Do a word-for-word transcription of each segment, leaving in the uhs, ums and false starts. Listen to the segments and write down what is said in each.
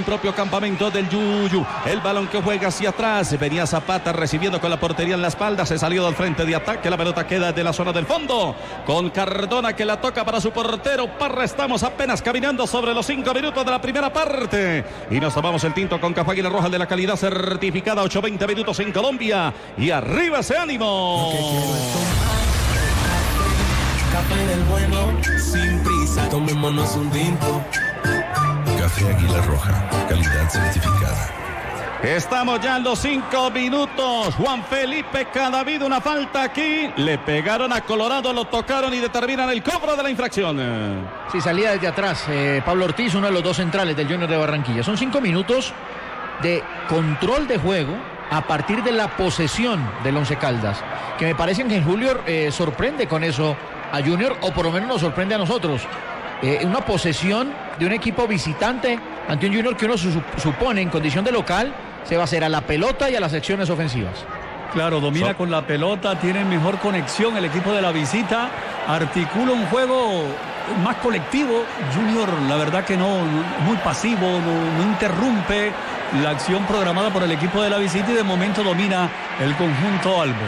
propio campamento del Yuyu. El balón que juega hacia atrás. Venía Zapata recibiendo con la portería en la espalda. Se salió del frente de ataque. La pelota queda de la zona del fondo. Con Cardona que la toca para su portero Parra. Estamos apenas caminando sobre los cinco minutos de la primera parte. Y nos tomamos el tinto con Café Águila Roja de la calidad certificada. ocho veinte minutos en Colombia. Y arriba ese ánimo. Café del bueno, sin prisa, tomémonos un tinto. Café Águila Roja, calidad certificada. Estamos ya en los cinco minutos. Juan Felipe Cadavid, una falta aquí. Le pegaron a Colorado, lo tocaron y determinan el cobro de la infracción. Sí, salía desde atrás. Eh, Pablo Ortiz, uno de los dos centrales del Junior de Barranquilla. Son cinco minutos de control de juego a partir de la posesión del Once Caldas. Que me parece que Julio eh, sorprende con eso a Junior, o por lo menos nos sorprende a nosotros. Eh, una posesión de un equipo visitante ante un Junior que uno su supone en condición de local se va a hacer a la pelota y a las secciones ofensivas. Claro, domina so. con la pelota, tiene mejor conexión el equipo de la visita, articula un juego más colectivo. Junior, la verdad que no, muy pasivo, no, no interrumpe la acción programada por el equipo de la visita y de momento domina el conjunto albo.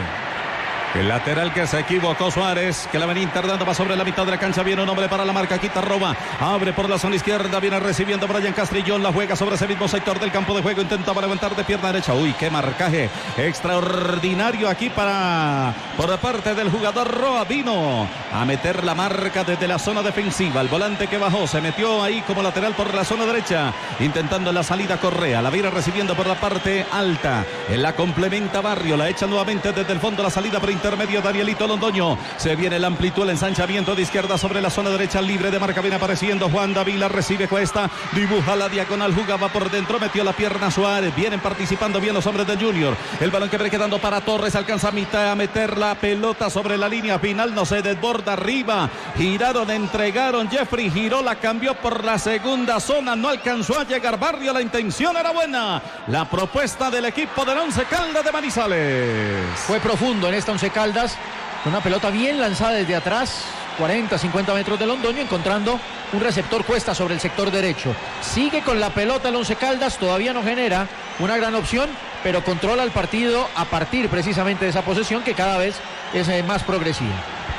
El lateral que se equivocó Suárez, que la venía internando, va sobre la mitad de la cancha, viene un hombre para la marca, quita, roba, abre por la zona izquierda, viene recibiendo Brian Castrillón, la juega sobre ese mismo sector del campo de juego, intentaba levantar de pierna derecha, uy, qué marcaje extraordinario aquí para, por parte del jugador Roa, vino a meter la marca desde la zona defensiva, el volante que bajó, se metió ahí como lateral por la zona derecha, intentando la salida Correa, la viene recibiendo por la parte alta, en la complementa Barrio, la echa nuevamente desde el fondo, la salida por intermedio Danielito Londoño, se viene la amplitud, el ensanchamiento de izquierda sobre la zona derecha, libre de marca, viene apareciendo Juan Davila, recibe Cuesta, dibuja la diagonal, jugaba por dentro, metió la pierna Suárez, vienen participando bien los hombres del Junior, el balón que viene quedando para Torres, alcanza a mitad a meter la pelota sobre la línea final, no se desborda arriba, giraron, entregaron, Jeffrey giró, la cambió por la segunda zona, no alcanzó a llegar Barrio, la intención era buena, la propuesta del equipo del Once Caldas de Manizales. Fue profundo en esta Once Caldas, con una pelota bien lanzada desde atrás, cuarenta, cincuenta metros de Londoño, encontrando un receptor Cuesta sobre el sector derecho. Sigue con la pelota el Once Caldas, todavía no genera una gran opción, pero controla el partido a partir precisamente de esa posesión que cada vez es eh, más progresiva.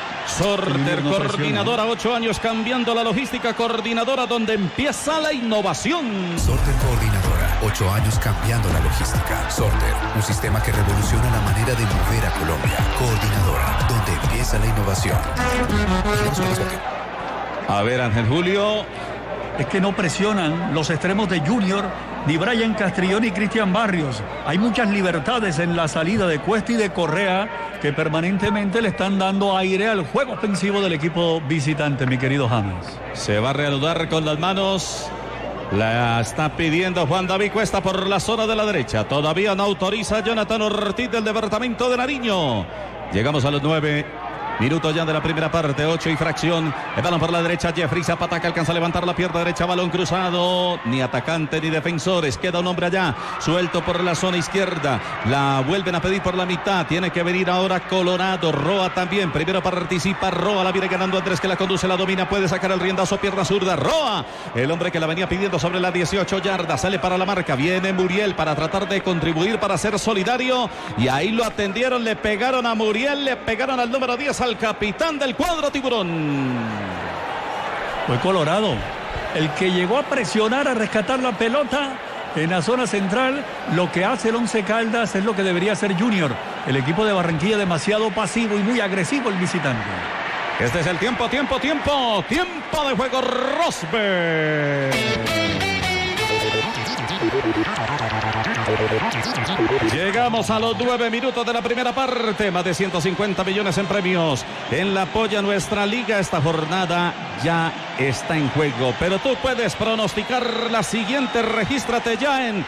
Sorter, coordinadora, ocho años cambiando la logística, coordinadora donde empieza la innovación. Sorter Coordinadora, ocho años cambiando la logística. Sorter, un sistema que revoluciona la manera de mover a Colombia. Coordinadora, donde empieza la innovación. A ver, Ángel Julio. Es que no presionan los extremos de Junior, ni Brian Castrillón ni Cristian Barrios. Hay muchas libertades en la salida de Cuesta y de Correa que permanentemente le están dando aire al juego ofensivo del equipo visitante, mi querido James. Se va a reanudar con las manos. La está pidiendo Juan David Cuesta por la zona de la derecha. Todavía no autoriza Jonathan Ortiz del departamento de Nariño. Llegamos a los nueve minutos ya de la primera parte, ocho y fracción. El balón por la derecha, Jeffrey Zapata que alcanza a levantar la pierna derecha, balón cruzado. Ni atacante ni defensores. Queda un hombre allá, suelto por la zona izquierda. La vuelven a pedir por la mitad. Tiene que venir ahora Colorado. Roa también. Primero participa Roa. La viene ganando Andrés que la conduce, la domina. Puede sacar el riendazo, pierna zurda. Roa, el hombre que la venía pidiendo sobre las dieciocho yardas. Sale para la marca. Viene Muriel para tratar de contribuir, para ser solidario. Y ahí lo atendieron. Le pegaron a Muriel. Le pegaron al número diez, al capitán del cuadro tiburón. Fue Colorado el que llegó a presionar, a rescatar la pelota en la zona central. Lo que hace el Once Caldas es lo que debería hacer Junior. El equipo de Barranquilla demasiado pasivo y muy agresivo el visitante. Este es el tiempo, tiempo, tiempo. Tiempo de juego, Rosberg. Llegamos a los nueve minutos de la primera parte. Más de ciento cincuenta millones en premios en la Polla Nuestra Liga. Esta jornada ya está en juego, pero tú puedes pronosticar la siguiente. Regístrate ya en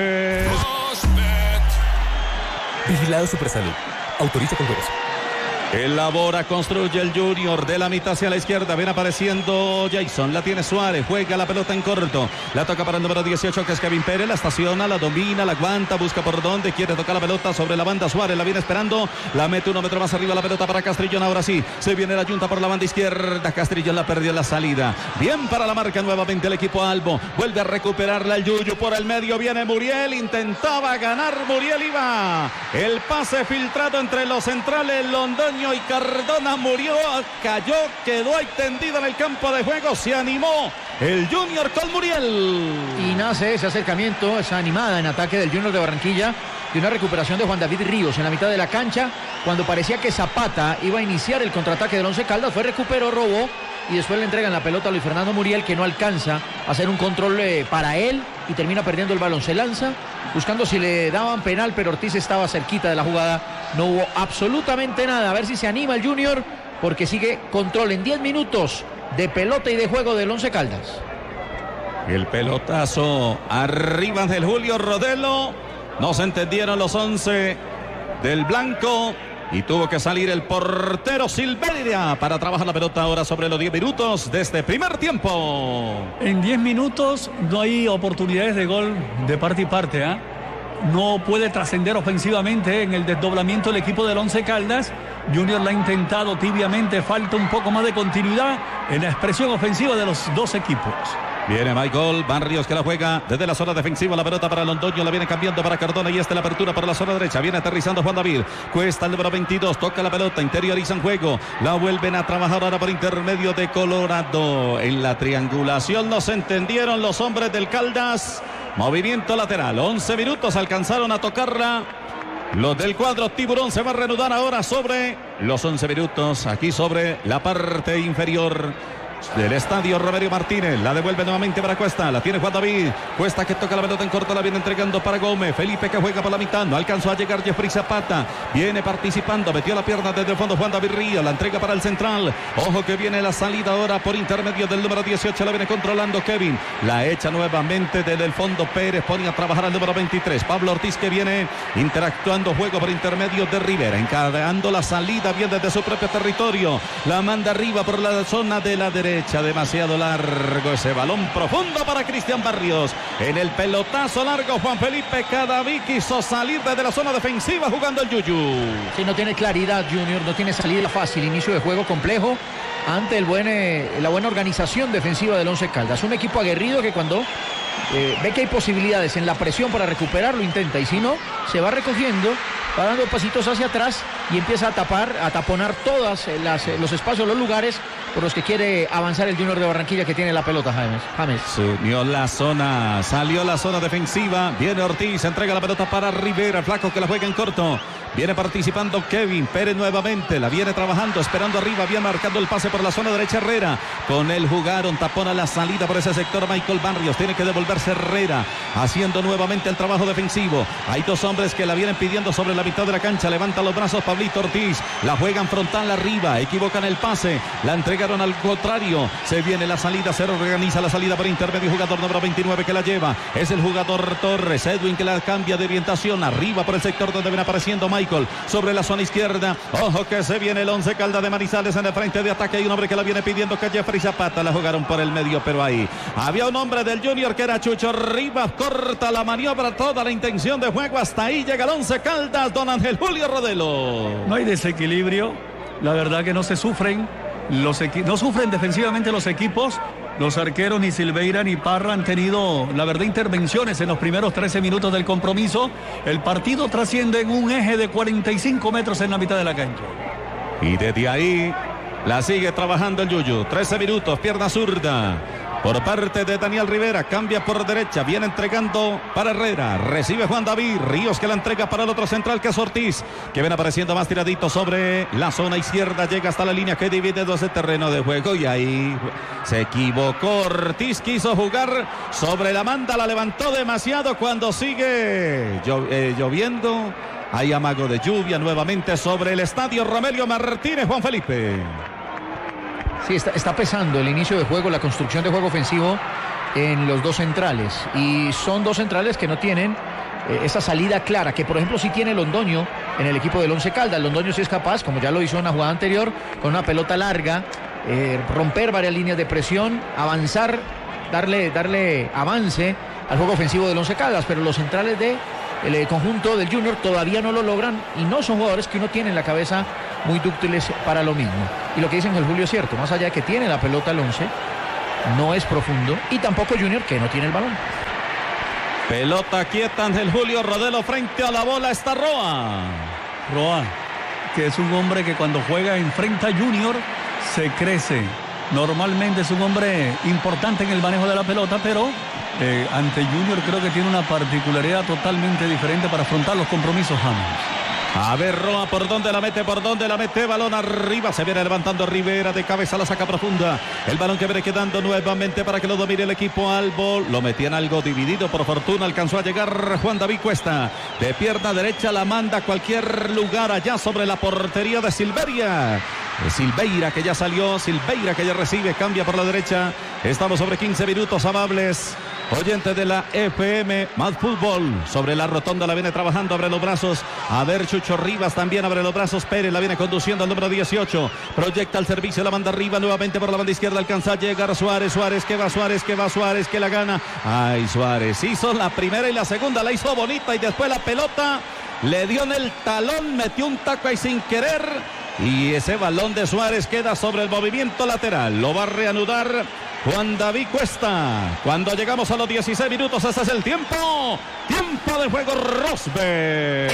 Rosberg. Vigilado Supersalud. Autoriza con juegos. Elabora, construye el Junior de la mitad hacia la izquierda. Viene apareciendo Jason. La tiene Suárez. Juega la pelota en corto. La toca para el número dieciocho, que es Kevin Pérez. La estaciona, la domina, la aguanta. Busca por dónde. Quiere tocar la pelota sobre la banda. Suárez la viene esperando. La mete uno metro más arriba la pelota para Castrillón. Ahora sí. Se viene la yunta por la banda izquierda. Castrillón la perdió en la salida. Bien para la marca nuevamente el equipo albo. Vuelve a recuperarla el Yuyu por el medio. Viene Muriel. Intentaba ganar Muriel. Iba. El pase filtrado entre los centrales Londoño y Cardona. Murió, cayó, quedó ahí tendido en el campo de juego. Se animó el Junior con Muriel. Y nace ese acercamiento, esa animada en ataque del Junior de Barranquilla, de una recuperación de Juan David Ríos en la mitad de la cancha, cuando parecía que Zapata iba a iniciar el contraataque del Once Caldas. Fue, recuperó, robó y después le entregan la pelota a Luis Fernando Muriel, que no alcanza a hacer un control eh, para él y termina perdiendo el balón. Se lanza buscando si le daban penal, pero Ortiz estaba cerquita de la jugada. No hubo absolutamente nada. A ver si se anima el Junior, porque sigue control en diez minutos de pelota y de juego del Once Caldas. El pelotazo arriba del Julio Rodelo. No se entendieron los once del blanco y tuvo que salir el portero Silveira para trabajar la pelota ahora sobre los diez minutos de este primer tiempo. En diez minutos no hay oportunidades de gol de parte y parte, ¿eh? No puede trascender ofensivamente en el desdoblamiento del equipo del Once Caldas. Junior la ha intentado tibiamente, falta un poco más de continuidad en la expresión ofensiva de los dos equipos. Viene Michael Barrios, que la juega desde la zona defensiva. La pelota para Londoño, la viene cambiando para Cardona y esta la apertura para la zona derecha. Viene aterrizando Juan David. Cuesta el número veintidós, toca la pelota, interiorizan juego. La vuelven a trabajar ahora por intermedio de Colorado. En la triangulación no se entendieron los hombres del Caldas. Movimiento lateral, once minutos alcanzaron a tocarla. Los del cuadro Tiburón. Se va a reanudar ahora sobre los once minutos, aquí sobre la parte inferior del estadio Roberto Martínez. La devuelve nuevamente para Cuesta. La tiene Juan David. Cuesta, que toca la pelota en corto. La viene entregando para Gómez. Felipe, que juega por la mitad. No alcanzó a llegar Jeffrey Zapata. Viene participando. Metió la pierna desde el fondo Juan David Ríos. La entrega para el central. Ojo que viene la salida ahora por intermedio del número dieciocho. La viene controlando Kevin. La echa nuevamente desde el fondo Pérez. Pone a trabajar al número veintitrés. Pablo Ortiz, que viene interactuando juego por intermedio de Rivera. Encadenando la salida bien desde su propio territorio. La manda arriba por la zona de la derecha. Demasiado largo ese balón profundo para Cristian Barrios. En el pelotazo largo, Juan Felipe Cadaví quiso salir desde la zona defensiva jugando el Yuyu. Sí, no tiene claridad Junior, no tiene salida fácil, inicio de juego complejo ante el buen, eh, la buena organización defensiva del Once Caldas. Un equipo aguerrido que cuando eh, ve que hay posibilidades en la presión para recuperar, lo intenta, y si no, se va recogiendo, va dando pasitos hacia atrás y empieza a tapar, a taponar todos eh, los espacios, los lugares por los que quiere avanzar el Junior de Barranquilla, que tiene la pelota. James, James. Subió la zona, salió la zona defensiva. Viene Ortiz, entrega la pelota para Rivera, flaco, que la juega en corto. Viene participando Kevin Pérez nuevamente, la viene trabajando, esperando arriba, bien marcando el pase por la zona derecha Herrera. Con él jugaron, tapona la salida por ese sector Michael Barrios, tiene que devolverse Herrera, haciendo nuevamente el trabajo defensivo. Hay dos hombres que la vienen pidiendo sobre la mitad de la cancha, levanta los brazos Pablito Ortiz, la juegan frontal arriba, equivocan el pase, la entregaron al contrario, se viene la salida, se organiza la salida por intermedio, jugador número veintinueve que la lleva, es el jugador Torres, Edwin, que la cambia de orientación, arriba por el sector donde viene apareciendo Michael. Sobre la zona izquierda, ojo que se viene el Once Caldas de Manizales en el frente de ataque. Hay un hombre que la viene pidiendo, que es Jeffrey Zapata. La jugaron por el medio, pero ahí había un hombre del Junior que era Chucho Rivas. Corta la maniobra, toda la intención de juego. Hasta ahí llega el Once Caldas, don Ángel Julio Rodelo. No hay desequilibrio, la verdad que no se sufren. Los no sufren defensivamente los equipos. Los arqueros ni Silveira ni Parra han tenido, la verdad, intervenciones en los primeros trece minutos del compromiso. El partido trasciende en un eje de cuarenta y cinco metros en la mitad de la cancha. Y desde ahí la sigue trabajando el Yuyu. trece minutos, pierna zurda por parte de Daniel Rivera, cambia por derecha, viene entregando para Herrera, recibe Juan David Ríos, que la entrega para el otro central, que es Ortiz, que viene apareciendo más tiradito sobre la zona izquierda, llega hasta la línea que divide dos de terreno de juego, y ahí se equivocó Ortiz, quiso jugar sobre la manda, la levantó demasiado cuando sigue llo eh, lloviendo. Hay amago de lluvia nuevamente sobre el estadio Romelio Martínez. Juan Felipe. Sí, está, está pesando el inicio de juego, la construcción de juego ofensivo en los dos centrales. Y son dos centrales que no tienen eh, esa salida clara, que por ejemplo sí tiene Londoño en el equipo del Once Caldas. Londoño sí es capaz, como ya lo hizo en una jugada anterior, con una pelota larga, eh, romper varias líneas de presión, avanzar, darle, darle avance al juego ofensivo del Once Caldas, pero los centrales de el conjunto del Junior todavía no lo logran y no son jugadores que uno tiene en la cabeza muy dúctiles para lo mismo. Y lo que dicen el Julio es cierto, más allá de que tiene la pelota el Once, no es profundo, y tampoco Junior, que no tiene el balón. Pelota quieta Ángel Julio Rodelo, frente a la bola está Roa. Roa, que es un hombre que cuando juega enfrenta a Junior se crece. Normalmente es un hombre importante en el manejo de la pelota, pero eh, ante Junior creo que tiene una particularidad totalmente diferente para afrontar los compromisos, James. A ver, Roa, ¿por dónde la mete? ¿Por dónde la mete? Balón arriba, se viene levantando Rivera, de cabeza la saca profunda. El balón que viene quedando nuevamente para que lo domine el equipo Albo. Lo metían algo dividido, por fortuna alcanzó a llegar Juan David Cuesta. De pierna derecha la manda a cualquier lugar allá sobre la portería de Silveria. De Silveira que ya salió, Silveira que ya recibe, cambia por la derecha. Estamos sobre quince minutos, amables oyentes de la F M Más Fútbol. Sobre la rotonda la viene trabajando, abre los brazos. A ver, Chucho Rivas también abre los brazos. Pérez la viene conduciendo al número dieciocho. Proyecta el servicio, la manda arriba nuevamente por la banda izquierda. Alcanza a llegar Suárez, Suárez que va Suárez, que va Suárez, que la gana. Ay, Suárez hizo la primera y la segunda, la hizo bonita y después la pelota le dio en el talón, metió un taco ahí sin querer. Y ese balón de Suárez queda sobre el movimiento lateral. Lo va a reanudar Juan David Cuesta. Cuando llegamos a los dieciséis minutos, ese es el tiempo. Tiempo de juego, Rosberg.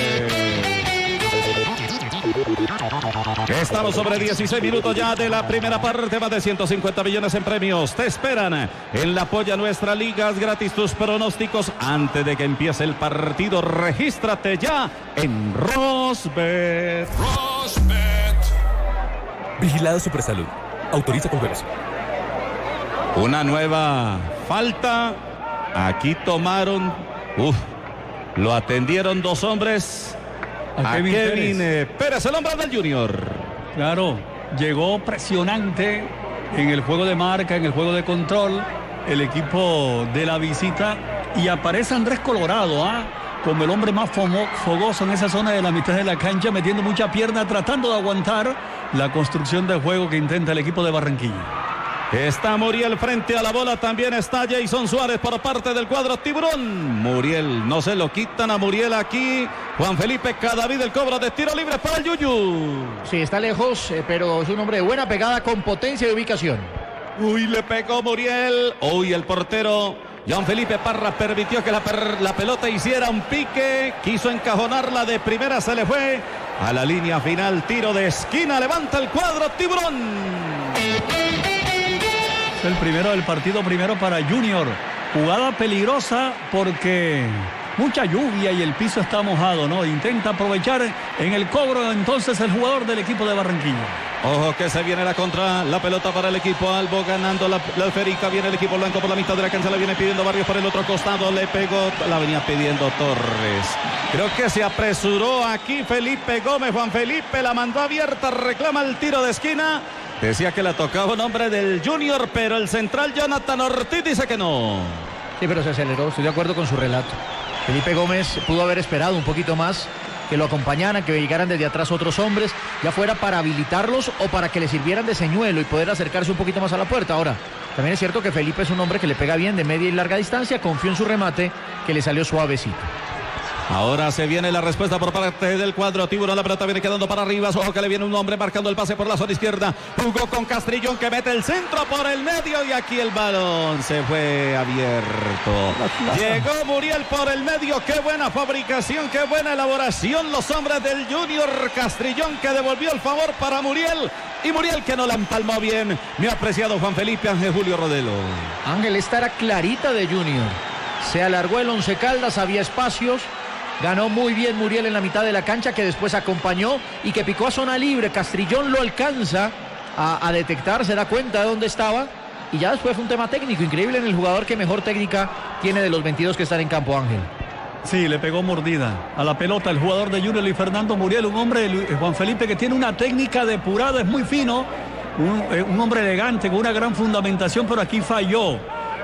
Estamos sobre dieciséis minutos ya de la primera parte. Más de ciento cincuenta millones en premios te esperan en la Polla Nuestra. Ligas gratis tus pronósticos antes de que empiece el partido. Regístrate ya en Rosberg. Rosberg. Vigilado Supersalud. Autoriza con juegos. Una nueva falta. Aquí tomaron. Uf, lo atendieron dos hombres. A, a Kevin, Kevin Pérez. Pérez, el hombre del Junior. Claro, llegó presionante en el juego de marca, en el juego de control, el equipo de la visita. Y aparece Andrés Colorado, ¿ah? como el hombre más fogoso en esa zona de la mitad de la cancha, metiendo mucha pierna, tratando de aguantar la construcción del juego que intenta el equipo de Barranquilla. Está Muriel frente a la bola, también está Jason Suárez por parte del cuadro Tiburón. Muriel, no se lo quitan a Muriel aquí. Juan Felipe Cadavid, el cobro de tiro libre para el Yuyu. Sí, está lejos, eh, pero es un hombre de buena pegada, con potencia de ubicación. Uy, le pegó Muriel. Uy, el portero Juan Felipe Parra permitió que la, per la pelota hiciera un pique. Quiso encajonarla de primera, se le fue a la línea final. Tiro de esquina, levanta el cuadro Tiburón. Es el primero del partido, primero para Junior. Jugada peligrosa porque mucha lluvia y el piso está mojado, ¿no? Intenta aprovechar en el cobro entonces el jugador del equipo de Barranquilla. Ojo que se viene la contra, la pelota para el equipo Albo, ganando la, la esférica, viene el equipo blanco por la mitad de la cancha, la viene pidiendo Barrios por el otro costado, le pegó, la venía pidiendo Torres. Creo que se apresuró aquí Felipe Gómez, Juan Felipe la mandó abierta, reclama el tiro de esquina. Decía que la tocaba un hombre del Junior, pero el central Jonathan Ortiz dice que no. Sí, pero se aceleró, estoy de acuerdo con su relato. Felipe Gómez pudo haber esperado un poquito más, que lo acompañaran, que llegaran desde atrás otros hombres, ya fuera para habilitarlos o para que le sirvieran de señuelo y poder acercarse un poquito más a la puerta. Ahora, también es cierto que Felipe es un hombre que le pega bien de media y larga distancia, confió en su remate, que le salió suavecito. Ahora se viene la respuesta por parte del cuadro Tiburón. La pelota viene quedando para arriba. Ojo que le viene un hombre marcando el pase por la zona izquierda. Jugó con Castrillón que mete el centro por el medio. Y aquí el balón se fue abierto. Llegó Muriel por el medio. Qué buena fabricación, qué buena elaboración. Los hombres del Junior. Castrillón que devolvió el favor para Muriel. Y Muriel que no la empalmó bien. Mi apreciado Juan Felipe Ángel Julio Rodelo. Ángel, esta era clarita de Junior. Se alargó el Once Caldas, había espacios. Ganó muy bien Muriel en la mitad de la cancha, que después acompañó y que picó a zona libre. Castrillón lo alcanza a, a detectar, se da cuenta de dónde estaba. Y ya después fue un tema técnico increíble en el jugador que mejor técnica tiene de los veintidós que están en campo, Ángel. Sí, le pegó mordida a la pelota el jugador de Junior, Luis Fernando Muriel. Un hombre, Juan Felipe, que tiene una técnica depurada, es muy fino. Un, un hombre elegante, con una gran fundamentación, pero aquí falló.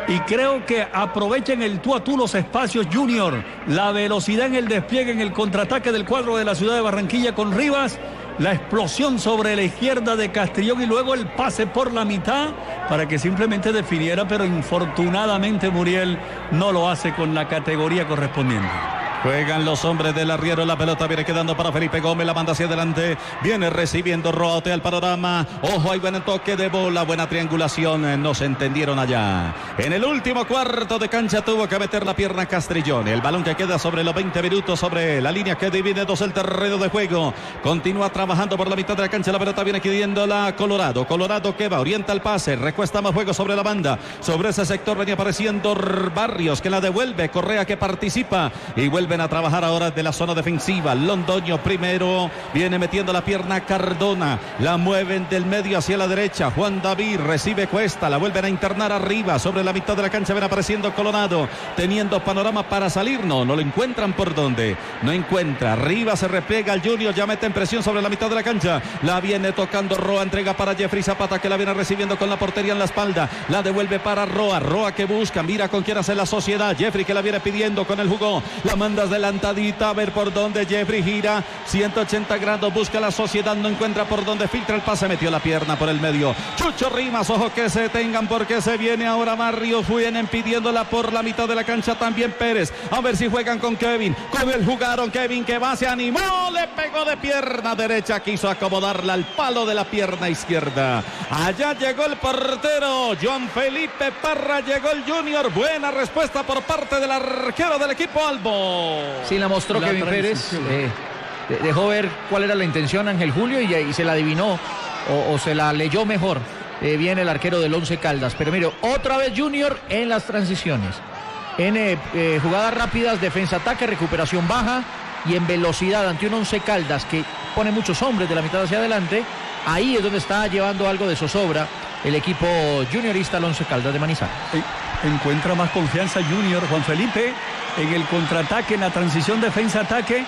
y creo que aprovechen el tú a tú los espacios Junior, la velocidad en el despliegue, en el contraataque del cuadro de la ciudad de Barranquilla con Rivas, la explosión sobre la izquierda de Castrillón y luego el pase por la mitad para que simplemente definiera, pero infortunadamente Muriel no lo hace con la categoría correspondiente. Juegan los hombres del arriero, la pelota viene quedando para Felipe Gómez, la manda hacia adelante, viene recibiendo Rote al panorama, ojo, hay buen toque de bola, buena triangulación, no se entendieron allá. En el último cuarto de cancha tuvo que meter la pierna Castrillón, el balón que queda sobre los veinte minutos, sobre la línea que divide dos el terreno de juego, continúa trabajando por la mitad de la cancha, la pelota viene queriendo la Colorado, Colorado que va, orienta el pase, recuesta más juego sobre la banda, sobre ese sector venía apareciendo Barrios que la devuelve, Correa que participa y vuelve a trabajar ahora de la zona defensiva. Londoño primero, viene metiendo la pierna Cardona, la mueven del medio hacia la derecha, Juan David recibe Cuesta, la vuelven a internar arriba, sobre la mitad de la cancha viene apareciendo Colorado, teniendo panorama para salir, no, no lo encuentran por dónde, no encuentra, arriba se replega el Junior, ya mete en presión sobre la mitad de la cancha, la viene tocando Roa, entrega para Jeffrey Zapata que la viene recibiendo con la portería en la espalda, la devuelve para Roa, Roa que busca, mira con quién hace la sociedad, Jeffrey que la viene pidiendo con el jugo, la manda adelantadita, a ver por dónde Jeffrey gira, ciento ochenta grados, busca la sociedad, no encuentra por dónde, filtra el pase, metió la pierna por el medio, Chucho Rimas, ojo que se tengan porque se viene ahora Barrios, vienen pidiéndola por la mitad de la cancha también Pérez, a ver si juegan con Kevin, con él jugaron, Kevin que va, se animó, le pegó de pierna derecha, quiso acomodarla al palo de la pierna izquierda, allá llegó el portero, John Felipe Parra, llegó el Junior, buena respuesta por parte del arquero del equipo Albo. Sí, la mostró la Kevin Pérez, eh, dejó ver cuál era la intención Ángel Julio y, y se la adivinó o, o se la leyó mejor eh, bien el arquero del Once Caldas, pero mire, otra vez Junior en las transiciones, en eh, eh, jugadas rápidas, defensa-ataque, recuperación baja y en velocidad ante un Once Caldas que pone muchos hombres de la mitad hacia adelante, ahí es donde está llevando algo de zozobra el equipo juniorista al Once Caldas de Manizales. Encuentra más confianza Junior, Juan Felipe, en el contraataque, en la transición defensa-ataque,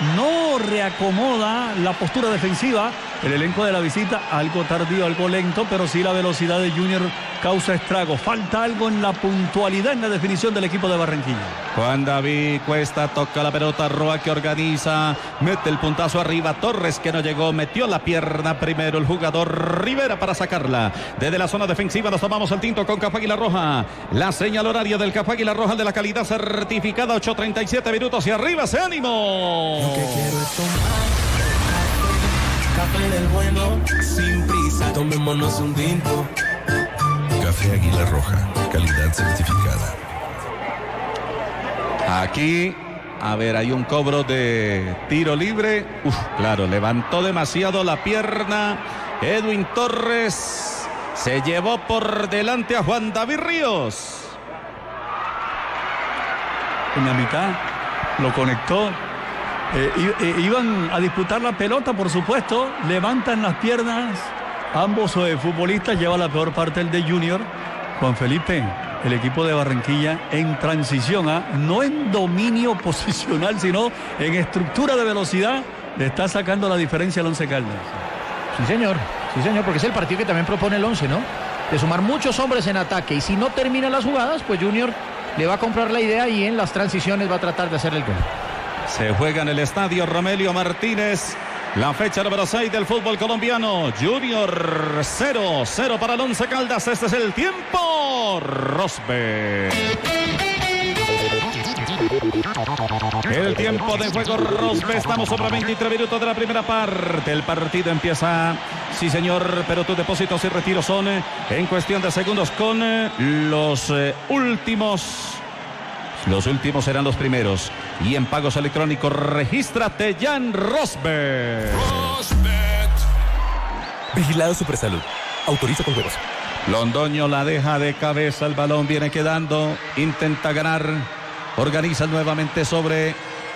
no reacomoda la postura defensiva, el elenco de la visita, algo tardío, algo lento, pero sí la velocidad de Junior causa estrago, falta algo en la puntualidad, en la definición del equipo de Barranquilla. Juan David Cuesta toca la pelota, Roa que organiza, mete el puntazo arriba, Torres que no llegó, metió la pierna primero el jugador Rivera para sacarla, desde la zona defensiva nos tomamos el tinto con Café Águila Roja, la señal horaria del Café Águila Roja de la calidad certificada, ocho treinta y siete minutos y arriba ese ánimo. Lo que quiero es tomar café del bueno, sin prisa, tomémonos un tinto. Café Águila Roja, calidad certificada. Aquí, a ver, hay un cobro de tiro libre. Uf, claro, levantó demasiado la pierna Edwin Torres, se llevó por delante a Juan David Ríos. En la mitad lo conectó, eh, eh, iban a disputar la pelota, por supuesto, levantan las piernas, ambos eh, futbolistas, lleva la peor parte el de Junior. Juan Felipe, el equipo de Barranquilla en transición, ¿eh? No en dominio posicional, sino en estructura de velocidad, le está sacando la diferencia al Once Caldas. Sí señor, sí señor, porque es el partido que también propone el Once, ¿no? De sumar muchos hombres en ataque, y si no terminan las jugadas, pues Junior le va a comprar la idea y en las transiciones va a tratar de hacer el gol. Se juega en el estadio Romelio Martínez, la fecha número seis del fútbol colombiano. Junior cero cero para el Once Caldas. Este es el tiempo. Rosberg. El tiempo de juego, Rosberg. Estamos sobre veintitrés minutos de la primera parte. El partido empieza, sí señor, pero tus depósitos y retiros son en cuestión de segundos con los eh, últimos. Los últimos serán los primeros. Y en pagos electrónicos, regístrate ya en Rosberg. Rosberg. Vigilado Supersalud. Autoriza con juegos. Londoño la deja de cabeza, el balón viene quedando, intenta ganar, organiza nuevamente sobre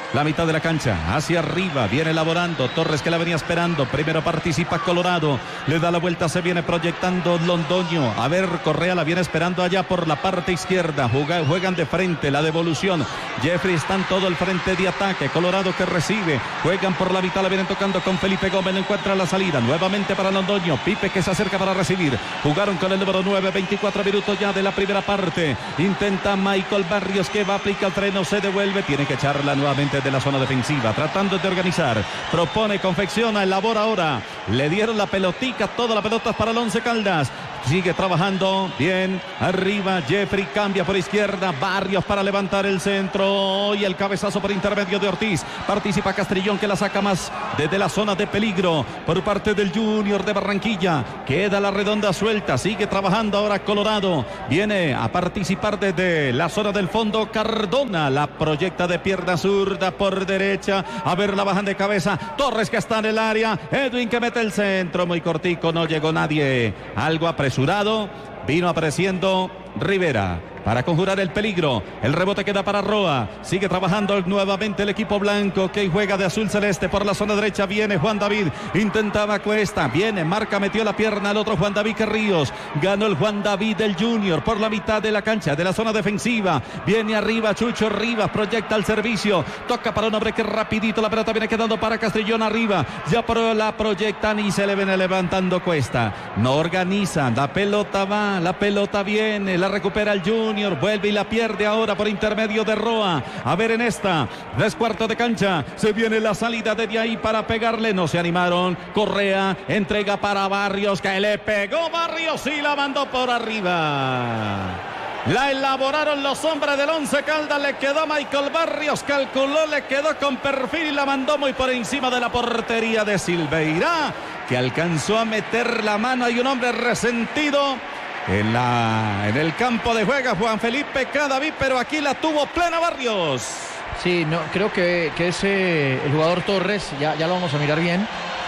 la mitad de la cancha, hacia arriba, viene elaborando Torres, que la venía esperando, primero participa Colorado, le da la vuelta, se viene proyectando Londoño, a ver, Correa la viene esperando allá por la parte izquierda, Juga, juegan de frente, la devolución, Jeffrey está en todo el frente de ataque, Colorado que recibe, juegan por la mitad, la vienen tocando con Felipe Gómez, no encuentra la salida, nuevamente para Londoño, Pipe que se acerca para recibir, jugaron con el número nueve, veinticuatro minutos ya de la primera parte, intenta Michael Barrios que va a aplicar el freno, se devuelve, tiene que echarla nuevamente de la zona defensiva, tratando de organizar, propone, confecciona, elabora ahora, le dieron la pelotica, toda la pelota es para el Once Caldas, sigue trabajando, bien, arriba, Jeffrey cambia por izquierda, Barrios para levantar el centro, y el cabezazo por intermedio de Ortiz, participa Castrillón que la saca más desde la zona de peligro, por parte del Junior de Barranquilla, queda la redonda suelta, sigue trabajando ahora Colorado, viene a participar desde la zona del fondo, Cardona, la proyecta de pierna zurda por derecha, a ver la bajan de cabeza, Torres que está en el área, Edwin que mete el centro, muy cortico, no llegó nadie, algo apresurado, vino apareciendo Rivera para conjurar el peligro, el rebote queda para Roa, sigue trabajando nuevamente el equipo blanco que juega de azul celeste por la zona derecha, viene Juan David, intentaba Cuesta, viene, marca, metió la pierna al otro Juan David Carrillos, ganó el Juan David del Junior por la mitad de la cancha, de la zona defensiva, viene arriba Chucho Rivas, proyecta el servicio, toca para un hombre que rapidito, la pelota viene quedando para Castrillón arriba, ya por la proyectan y se le viene levantando Cuesta, no organizan, la pelota va, la pelota viene, la recupera el Junior, vuelve y la pierde ahora por intermedio de Roa, a ver en esta, tres cuartos de cancha, se viene la salida desde ahí para pegarle, no se animaron, Correa, entrega para Barrios, que le pegó Barrios y la mandó por arriba. La elaboraron los hombres del Once Caldas, le quedó Michael Barrios, calculó, le quedó con perfil y la mandó muy por encima de la portería de Silveira, que alcanzó a meter la mano, hay un hombre resentido en, la, en el campo de juego, Juan Felipe Cadavid, pero aquí la tuvo plena Barrios. Sí, no, creo que, que es eh, el jugador Torres, ya, ya lo vamos a mirar bien,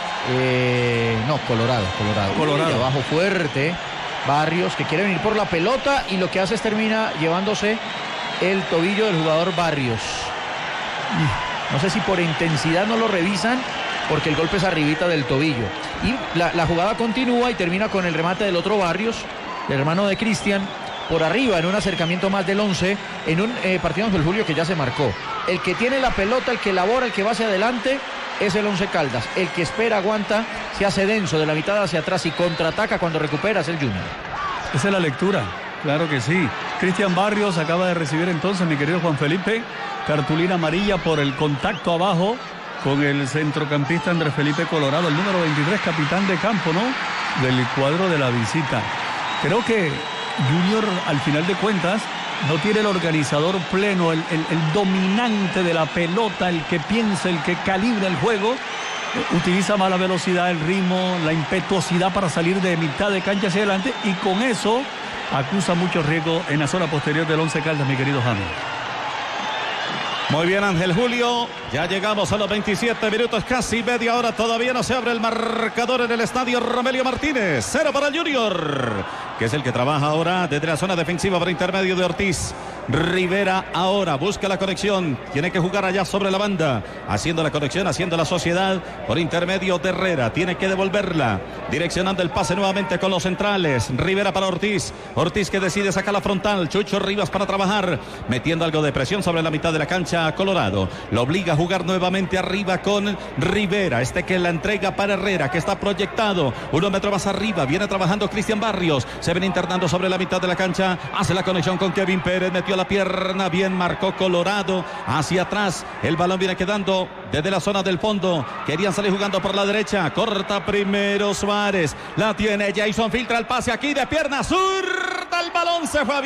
eh, no, Colorado, Colorado, Colorado. Y abajo fuerte, Barrios que quiere venir por la pelota y lo que hace es termina llevándose el tobillo del jugador Barrios. No sé si por intensidad no lo revisan, porque el golpe es arribita del tobillo. Y la, la jugada continúa y termina con el remate del otro Barrios, el hermano de Cristian, por arriba en un acercamiento más del once, en un eh, partido del Julio que ya se marcó. El que tiene la pelota, el que elabora, el que va hacia adelante, es el Once Caldas. El que espera, aguanta, se hace denso de la mitad hacia atrás y contraataca cuando recupera, es el Junior. Esa es la lectura, claro que sí. Cristian Barrios acaba de recibir entonces, mi querido Juan Felipe, cartulina amarilla por el contacto abajo con el centrocampista Andrés Felipe Colorado, el número veintitrés, capitán de campo, ¿no?, del cuadro de la visita. Creo que Junior, al final de cuentas, no tiene el organizador pleno, el, el, el dominante de la pelota, el que piensa, el que calibra el juego. Eh, utiliza más la velocidad, el ritmo, la impetuosidad para salir de mitad de cancha hacia adelante, y con eso acusa mucho riesgo en la zona posterior del Once Caldas, mi querido James. Muy bien, Ángel Julio, ya llegamos a los veintisiete minutos, casi media hora, todavía no se abre el marcador en el estadio Romelio Martínez, cero para el Junior, que es el que trabaja ahora desde la zona defensiva por intermedio de Ortiz. Rivera ahora busca la conexión, tiene que jugar allá sobre la banda, haciendo la conexión, haciendo la sociedad por intermedio de Herrera, tiene que devolverla, direccionando el pase nuevamente con los centrales. Rivera para Ortiz, Ortiz que decide sacar la frontal, Chucho Rivas para trabajar, metiendo algo de presión sobre la mitad de la cancha a Colorado, lo obliga a jugar nuevamente arriba con Rivera, este que la entrega para Herrera, que está proyectado uno metro más arriba, viene trabajando Cristian Barrios, se ven internando sobre la mitad de la cancha, hace la conexión con Kevin Pérez, metió la pierna, bien marcó Colorado, hacia atrás, el balón viene quedando desde la zona del fondo, querían salir jugando por la derecha, corta primero Suárez, la tiene Jason, filtra el pase aquí de pierna zurda, el balón se fue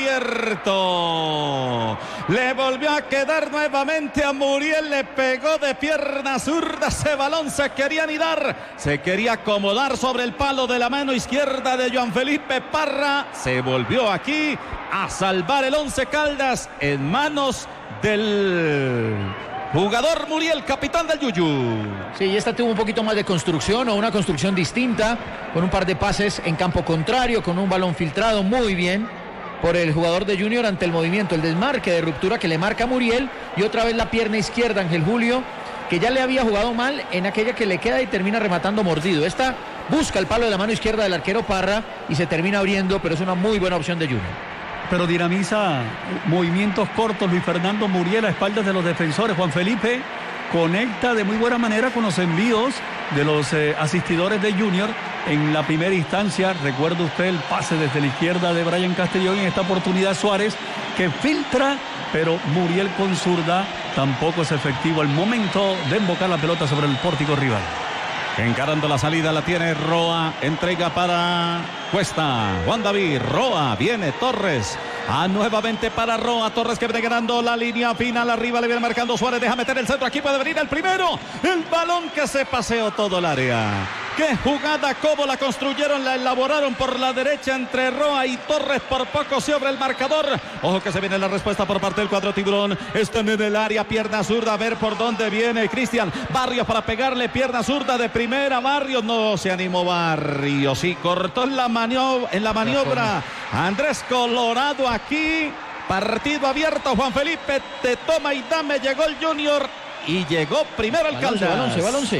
abierto, le volvió a quedar nuevamente a Muriel, le pegó de pierna zurda, ese balón se quería anidar, se quería acomodar sobre el palo de la mano izquierda de Joan Felipe Parra, se volvió aquí a salvar el Once Caldas en manos del jugador Muriel, capitán del Yuyu. Sí, y esta tuvo un poquito más de construcción, o una construcción distinta, con un par de pases en campo contrario, con un balón filtrado muy bien por el jugador de Junior ante el movimiento, el desmarque de ruptura que le marca Muriel, y otra vez la pierna izquierda Ángel Julio, que ya le había jugado mal en aquella que le queda y termina rematando mordido. Esta busca el palo de la mano izquierda del arquero Parra y se termina abriendo, pero es una muy buena opción de Junior. Pero dinamiza movimientos cortos Luis Fernando Muriel a espaldas de los defensores. Juan Felipe conecta de muy buena manera con los envíos de los eh, asistidores de Junior en la primera instancia. Recuerda usted el pase desde la izquierda de Brian Castellón, en esta oportunidad Suárez que filtra, pero Muriel con zurda tampoco es efectivo el momento de embocar la pelota sobre el pórtico rival. Encarando la salida la tiene Roa, entrega para Cuesta, Juan David, Roa, viene Torres, a nuevamente para Roa, Torres que viene ganando la línea final, arriba le viene marcando Suárez, deja meter el centro, aquí puede venir el primero, el balón que se paseó todo el área. Qué jugada, cómo la construyeron, la elaboraron por la derecha entre Roa y Torres, por poco se abre el marcador. Ojo que se viene la respuesta por parte del cuadro tiburón. Están en el área, pierna zurda, a ver por dónde viene Cristian Barrios para pegarle, pierna zurda de primera. Barrios no se animó, Barrios y cortó en la maniobra, en la maniobra. Andrés Colorado aquí, partido abierto. Juan Felipe, te toma y dame, llegó el Junior y llegó primero el Caldas. Balonce, balonce.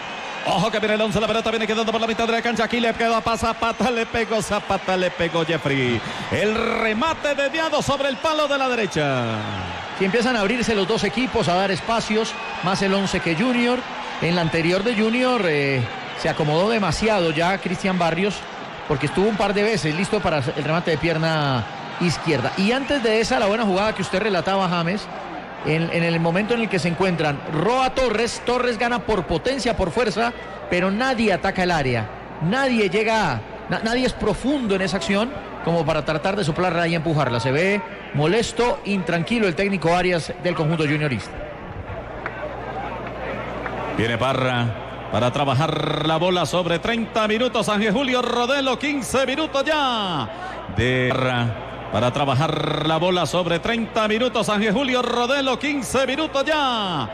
Ojo que viene el once, la pelota viene quedando por la mitad de la cancha, aquí le queda para Zapata, le pegó Zapata, le pegó Jeffrey. El remate desviado sobre el palo de la derecha. Si empiezan a abrirse los dos equipos, a dar espacios, más el once que Junior. En la anterior de Junior eh, se acomodó demasiado ya Cristian Barrios, porque estuvo un par de veces listo para el remate de pierna izquierda. Y antes de esa, la buena jugada que usted relataba, James, En, en el momento en el que se encuentran Roa Torres, Torres gana por potencia, por fuerza, pero nadie ataca el área, nadie llega, na, nadie es profundo en esa acción como para tratar de soplarla y empujarla. Se ve molesto, intranquilo el técnico Arias del conjunto juniorista. Viene Parra para trabajar la bola sobre treinta minutos. Ángel Julio Rodelo, quince minutos ya de Parra. Para trabajar la bola sobre treinta minutos, Ángel Julio Rodelo, quince minutos ya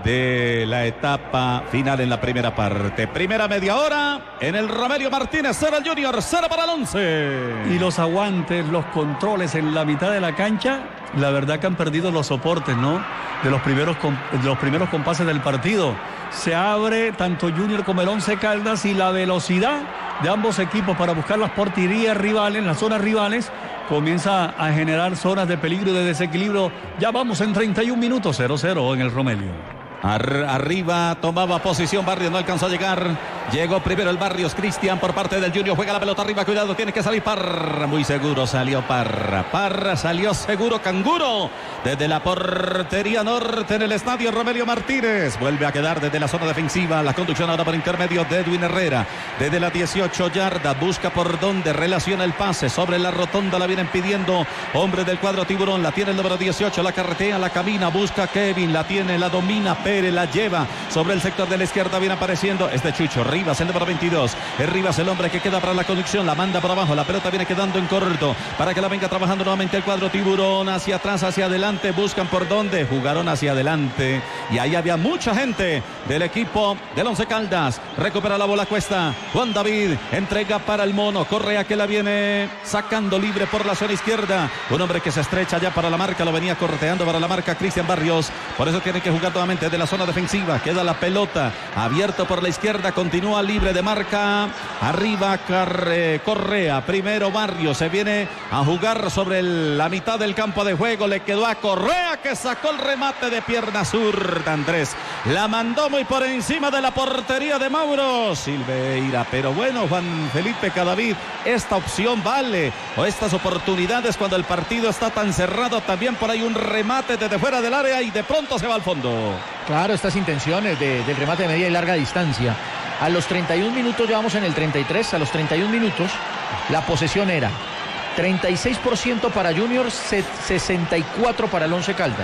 de la etapa final en la primera parte. Primera media hora en el Romelio Martínez, cero el Junior, cero para el once. Y los aguantes, los controles en la mitad de la cancha, la verdad que han perdido los soportes, ¿no? De los primeros, de los primeros compases del partido. Se abre tanto Junior como el Once Caldas y la velocidad de ambos equipos para buscar las porterías rivales, las zonas rivales, comienza a generar zonas de peligro y de desequilibrio. Ya vamos en treinta y un minutos, cero cero en el Romelio. Ar- arriba tomaba posición Barrios, no alcanzó a llegar. Llegó primero el Barrios, Cristian por parte del Junior, juega la pelota arriba, cuidado, tiene que salir Parra, muy seguro salió Parra, Parra salió seguro, Canguro, desde la portería norte en el estadio Romelio Martínez, vuelve a quedar desde la zona defensiva, la conducción ahora por intermedio de Edwin Herrera, desde la dieciocho yardas, busca por donde relaciona el pase, sobre la rotonda la vienen pidiendo, hombre del cuadro tiburón, la tiene el número dieciocho, la carretea, la camina, busca Kevin, la tiene, la domina, Pérez la lleva sobre el sector de la izquierda, viene apareciendo este Chucho Rivas, el número veintidós, es Rivas el hombre que queda para la conducción, la manda por abajo, la pelota viene quedando en corto, para que la venga trabajando nuevamente el cuadro tiburón, hacia atrás, hacia adelante, buscan por dónde, jugaron hacia adelante, y ahí había mucha gente del equipo del Once Caldas, recupera la bola Cuesta, Juan David, entrega para el Mono, Correa que la viene sacando libre por la zona izquierda, un hombre que se estrecha ya para la marca, lo venía correteando para la marca Cristian Barrios, por eso tiene que jugar nuevamente de la zona defensiva, queda la pelota abierto por la izquierda, continúa libre de marca, arriba Carre, Correa, primero Barrios, se viene a jugar sobre el, la mitad del campo de juego, le quedó a Correa que sacó el remate de pierna zurda, Andrés, la mandó muy por encima de la portería de Mauro Silveira, pero bueno, Juan Felipe Cadavid, esta opción vale, o estas oportunidades cuando el partido está tan cerrado, también por ahí un remate desde fuera del área y de pronto se va al fondo. Claro, estas intenciones de, del remate de media y larga distancia. A los treinta y un minutos, ya vamos en el treinta y tres, a los treinta y un minutos, la posesión era treinta y seis por ciento para Junior, sesenta y cuatro por ciento para el Once Caldas.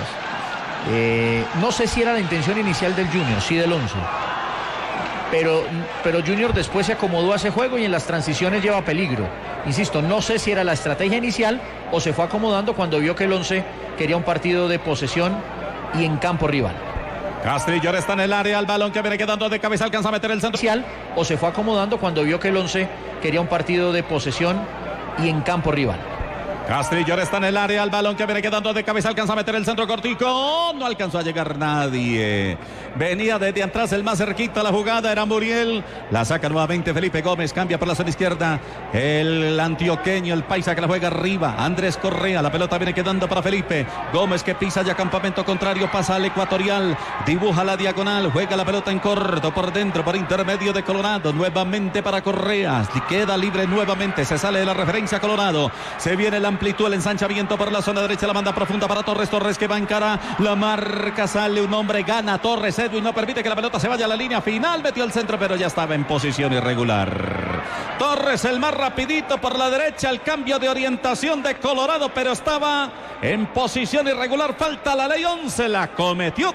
Eh, no sé si era la intención inicial del Junior, sí del Once. Pero, pero Junior después se acomodó a ese juego y en las transiciones lleva peligro. Insisto, no sé si era la estrategia inicial o se fue acomodando cuando vio que el Once quería un partido de posesión y en campo rival. Castrillo está en el área, el balón que viene quedando de cabeza, alcanza a meter el centro. O se fue acomodando cuando vio que el Once quería un partido de posesión y en campo rival. Castrillo está en el área, el balón que viene quedando de cabeza, alcanza a meter el centro cortico, no alcanzó a llegar nadie. Venía desde atrás el más cerquita la jugada, era Muriel, la saca nuevamente Felipe Gómez, cambia por la zona izquierda, el antioqueño, el paisa que la juega arriba, Andrés Correa, la pelota viene quedando para Felipe Gómez que pisa ya campamento contrario, pasa al ecuatorial, dibuja la diagonal, juega la pelota en corto, por dentro, por intermedio de Colorado, nuevamente para Correa, queda libre nuevamente, se sale de la referencia Colorado, se viene la amplitud, el ensanchamiento por la zona derecha, la manda profunda para Torres, Torres que va en cara, la marca, sale un hombre, gana Torres, Edwin no permite que la pelota se vaya a la línea final, metió el centro pero ya estaba en posición irregular. Torres el más rapidito por la derecha, el cambio de orientación de Colorado, pero estaba en posición irregular, falta la ley once, la cometió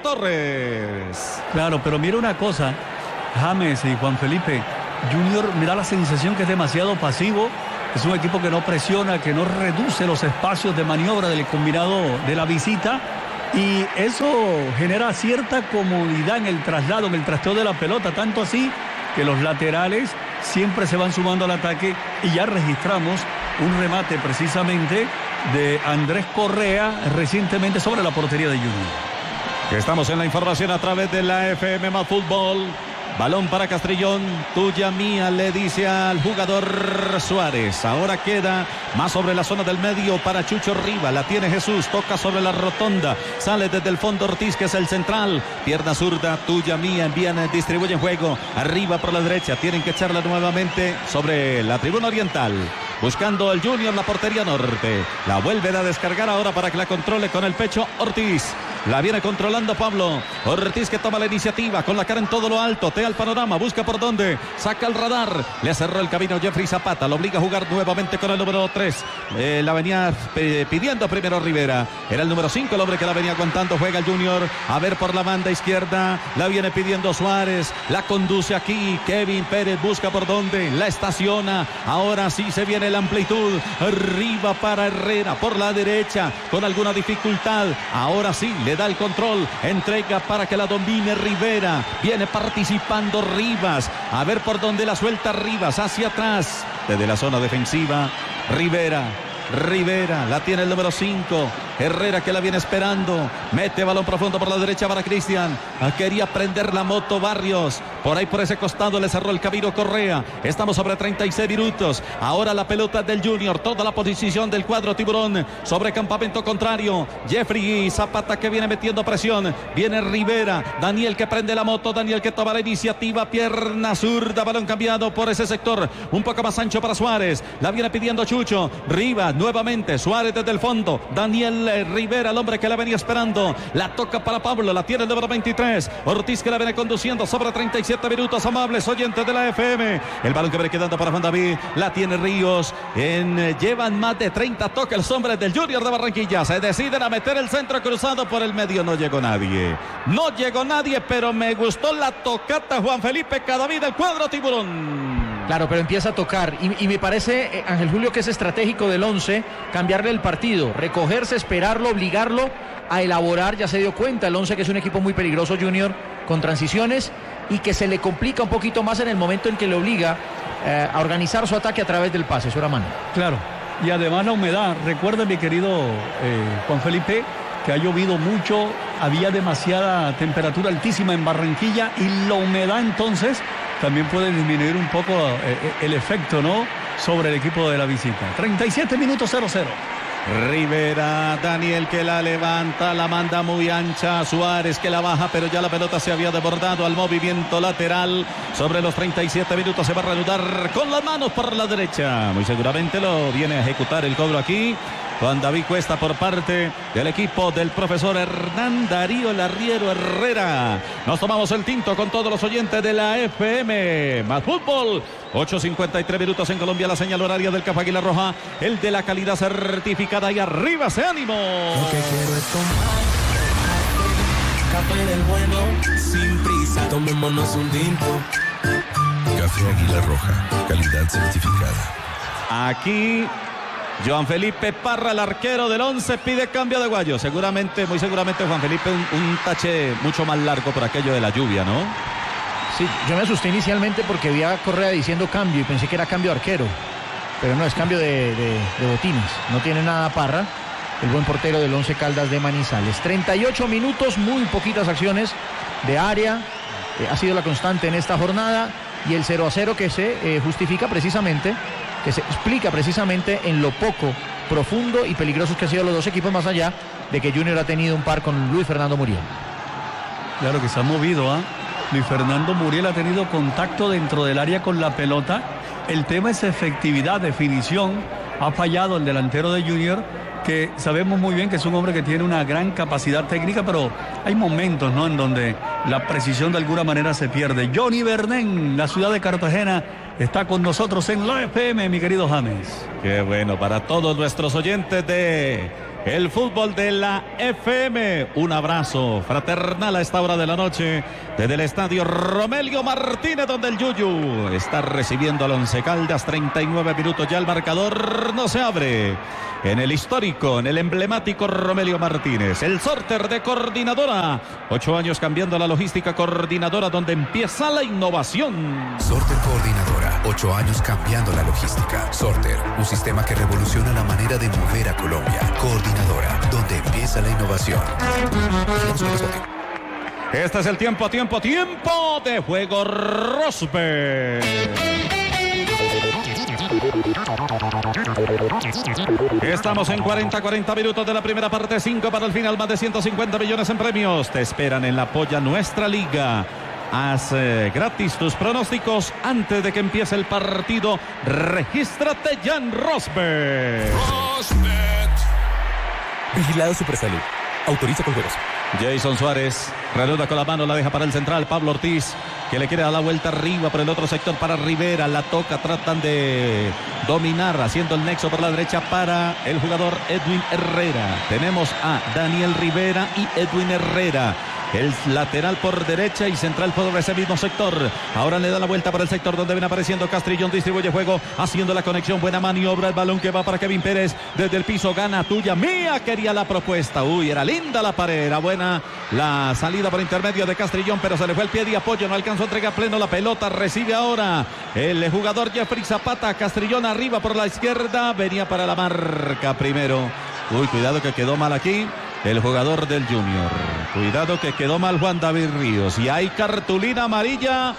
Torres. Claro, pero mira una cosa, James y Juan Felipe, Junior me da la sensación que es demasiado pasivo. Es un equipo que no presiona, que no reduce los espacios de maniobra del combinado de la visita y eso genera cierta comodidad en el traslado, en el trasteo de la pelota, tanto así que los laterales siempre se van sumando al ataque y ya registramos un remate precisamente de Andrés Correa recientemente sobre la portería de Junior. Estamos en la información a través de la F M más Fútbol. Balón para Castrillón, tuya mía, le dice al jugador Suárez. Ahora queda más sobre la zona del medio para Chucho Riva. La tiene Jesús, toca sobre la rotonda. Sale desde el fondo Ortiz, que es el central. Pierna zurda, tuya mía, envían, distribuyen juego. Arriba por la derecha, tienen que echarla nuevamente sobre la tribuna oriental. Buscando el Junior la portería norte. La vuelve a descargar ahora para que la controle con el pecho Ortiz. La viene controlando Pablo Ortiz que toma la iniciativa con la cara en todo lo alto. Tea el panorama, busca por dónde. Saca el radar. Le cerró el camino Jeffrey Zapata. Lo obliga a jugar nuevamente con el número tres. Eh, la venía eh, pidiendo primero Rivera. Era el número cinco el hombre que la venía aguantando. Juega el Junior. A ver por la banda izquierda. La viene pidiendo Suárez. La conduce aquí. Kevin Pérez busca por dónde. La estaciona. Ahora sí se viene la amplitud. Arriba para Herrera. Por la derecha. Con alguna dificultad. Ahora sí le da el control, entrega para que la domine Rivera, viene participando Rivas, a ver por dónde la suelta Rivas, hacia atrás, desde la zona defensiva, Rivera, Rivera, la tiene el número cinco, Herrera que la viene esperando, mete balón profundo por la derecha para Cristian, quería prender la moto Barrios, por ahí por ese costado le cerró el camino Correa, estamos sobre treinta y seis minutos, ahora la pelota del Junior, toda la posición del cuadro tiburón, sobre campamento contrario, Jeffrey Zapata que viene metiendo presión, viene Rivera, Daniel que prende la moto, Daniel que toma la iniciativa, pierna zurda, balón cambiado por ese sector, un poco más ancho para Suárez, la viene pidiendo Chucho, Rivas, nuevamente Suárez desde el fondo, Daniel Rivera, el hombre que la venía esperando, la toca para Pablo, la tiene el número veintitrés, Ortiz que la viene conduciendo sobre treinta y siete minutos, amables oyentes de la F M, el balón que viene quedando para Juan David, la tiene Ríos, en, llevan más de treinta toques los hombres del Junior de Barranquilla, se deciden a meter el centro cruzado por el medio, no llegó nadie, no llegó nadie, pero me gustó la tocata Juan Felipe Cadavid del cuadro tiburón. Claro, pero empieza a tocar y, y me parece, eh, Ángel Julio, que es estratégico del once cambiarle el partido, recogerse, esperarlo, obligarlo a elaborar. Ya se dio cuenta el once que es un equipo muy peligroso, Junior, con transiciones y que se le complica un poquito más en el momento en que le obliga eh, a organizar su ataque a través del pase, su mano. Claro, y además la humedad. Recuerda, mi querido eh, Juan Felipe, que ha llovido mucho, había demasiada temperatura altísima en Barranquilla y la humedad entonces también puede disminuir un poco eh, el efecto, ¿no?, sobre el equipo de la visita. treinta y siete minutos, cero cero. Rivera, Daniel que la levanta, la manda muy ancha, Suárez que la baja, pero ya la pelota se había desbordado al movimiento lateral. Sobre los treinta y siete minutos se va a reanudar con las manos por la derecha. Muy seguramente lo viene a ejecutar el cobro aquí Juan David Cuesta por parte del equipo del profesor Hernán Darío Larriero Herrera. Nos tomamos el tinto con todos los oyentes de la F M más Fútbol. ocho cincuenta y tres minutos en Colombia, la señal horaria del Café Águila Roja, el de la calidad certificada, y arriba ese ánimo. Lo que quiero es tomar café del bueno, sin prisa, tomémonos un tinto. Café Águila Roja, calidad certificada. Aquí Juan Felipe Parra, el arquero del once, pide cambio de Guayo. Seguramente, muy seguramente Juan Felipe un, un tache mucho más largo por aquello de la lluvia, ¿no? Sí, yo me asusté inicialmente porque vi a Correa diciendo cambio y pensé que era cambio de arquero. pero no, es cambio de, de, de botines. No tiene nada Parra, el buen portero del Once Caldas de Manizales. treinta y ocho minutos, muy poquitas acciones de área. Eh, ha sido la constante en esta jornada. Y el cero a cero que se eh, justifica precisamente, que se explica precisamente en lo poco profundo y peligrosos que han sido los dos equipos, más allá de que Junior ha tenido un par con Luis Fernando Muriel. Claro que se ha movido, ¿ah? ¿eh? Luis Fernando Muriel ha tenido contacto dentro del área con la pelota. El tema es efectividad, definición. Ha fallado el delantero de Junior, que sabemos muy bien que es un hombre que tiene una gran capacidad técnica, pero hay momentos, ¿no?, en donde la precisión de alguna manera se pierde. Johnny Bernén, la ciudad de Cartagena, está con nosotros en la F M, mi querido James. Qué bueno para todos nuestros oyentes de el fútbol de la F M. Un abrazo fraternal a esta hora de la noche desde el estadio Romelio Martínez, donde el Yuyu está recibiendo al Once Caldas. treinta y nueve minutos ya, el marcador no se abre. En el histórico, en el emblemático Romelio Martínez, el sorter de Coordinadora. Ocho años cambiando la logística. Coordinadora, donde empieza la innovación. Sorter Coordinadora, ocho años cambiando la logística. Sorter, un sistema que revoluciona la manera de mover a Colombia. Coordinadora, donde empieza la innovación. Este es el tiempo, tiempo, tiempo de juego Rosberg. Estamos en cuarenta, cuarenta minutos de la primera parte, cinco para el final, más de ciento cincuenta millones en premios. Te esperan en la Polla Nuestra Liga. Haz eh, gratis tus pronósticos antes de que empiece el partido. Regístrate ya en Rosberg. Rosberg. Vigilado Supersalud. Autoriza con juegos. Jason Suárez reanuda con la mano, la deja para el central Pablo Ortiz, que le quiere dar la vuelta arriba por el otro sector para Rivera, la toca, tratan de dominar, haciendo el nexo por la derecha para el jugador Edwin Herrera. Tenemos a Daniel Rivera y Edwin Herrera, el lateral por derecha y central por ese mismo sector. Ahora le da la vuelta para el sector donde viene apareciendo Castrillón, distribuye juego, haciendo la conexión, buena maniobra, el balón que va para Kevin Pérez, desde el piso, gana, tuya, mía, quería la propuesta, uy, era linda la pared, era buena la salida por intermedio de Castrillón, pero se le fue el pie de apoyo, no alcanzó a entregar pleno la pelota, recibe ahora el jugador Jeffrey Zapata, Castrillón arriba por la izquierda, venía para la marca primero, uy, cuidado que quedó mal aquí el jugador del Junior, cuidado que quedó mal Juan David Ríos, y hay cartulina amarilla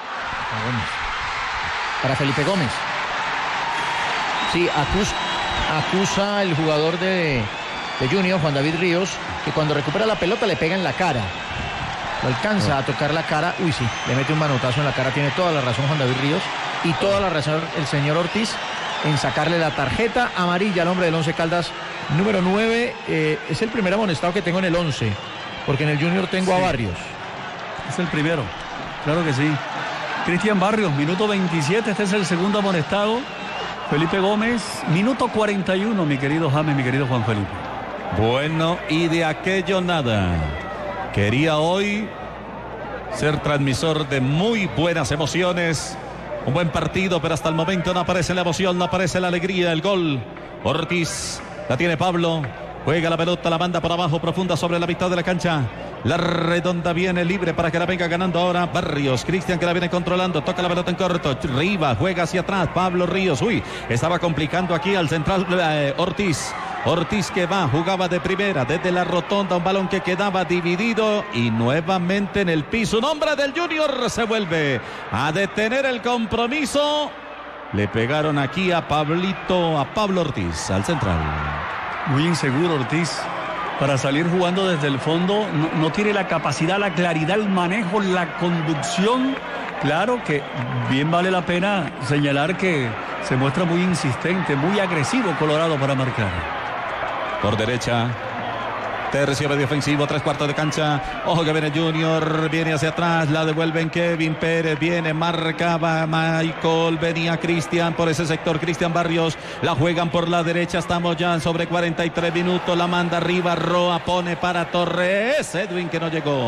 para Felipe Gómez. Sí, acusa, acusa el jugador de, de Junior, Juan David Ríos, que cuando recupera la pelota le pega en la cara, lo alcanza a tocar la cara, uy sí, le mete un manotazo en la cara, tiene toda la razón Juan David Ríos, y toda la razón el señor Ortiz en sacarle la tarjeta amarilla al hombre del Once Caldas número nueve. Eh, es el primer amonestado que tengo en el once, porque en el Junior tengo sí. a Barrios. Es el primero, claro que sí. Cristian Barrios, minuto veintisiete, este es el segundo amonestado. Felipe Gómez, minuto cuarenta y uno, mi querido James, mi querido Juan Felipe. Bueno, y de aquello nada. Quería hoy ser transmisor de muy buenas emociones. Un buen partido, pero hasta el momento no aparece la emoción, no aparece la alegría, el gol. Ortiz, la tiene Pablo, juega la pelota, la manda por abajo, profunda sobre la mitad de la cancha. La redonda viene libre para que la venga ganando ahora Barrios. Cristian que la viene controlando, toca la pelota en corto. Riva, juega hacia atrás, Pablo Ríos. Uy, estaba complicando aquí al central eh, Ortiz. Ortiz que va, jugaba de primera desde la rotonda, un balón que quedaba dividido y nuevamente en el piso. Un hombre del Junior se vuelve a detener el compromiso. Le pegaron aquí a Pablito, a Pablo Ortiz, al central. Muy inseguro Ortiz para salir jugando desde el fondo. No, no tiene la capacidad, la claridad, el manejo, la conducción. Claro que bien vale la pena señalar que se muestra muy insistente, muy agresivo Colorado para marcar. Por derecha, tercio medio ofensivo, tres cuartos de cancha. Ojo que viene Junior, viene hacia atrás, la devuelven Kevin Pérez, viene, marcaba Michael, venía Cristian por ese sector, Cristian Barrios, la juegan por la derecha, estamos ya sobre cuarenta y tres minutos, la manda arriba, Roa pone para Torres, Edwin que no llegó,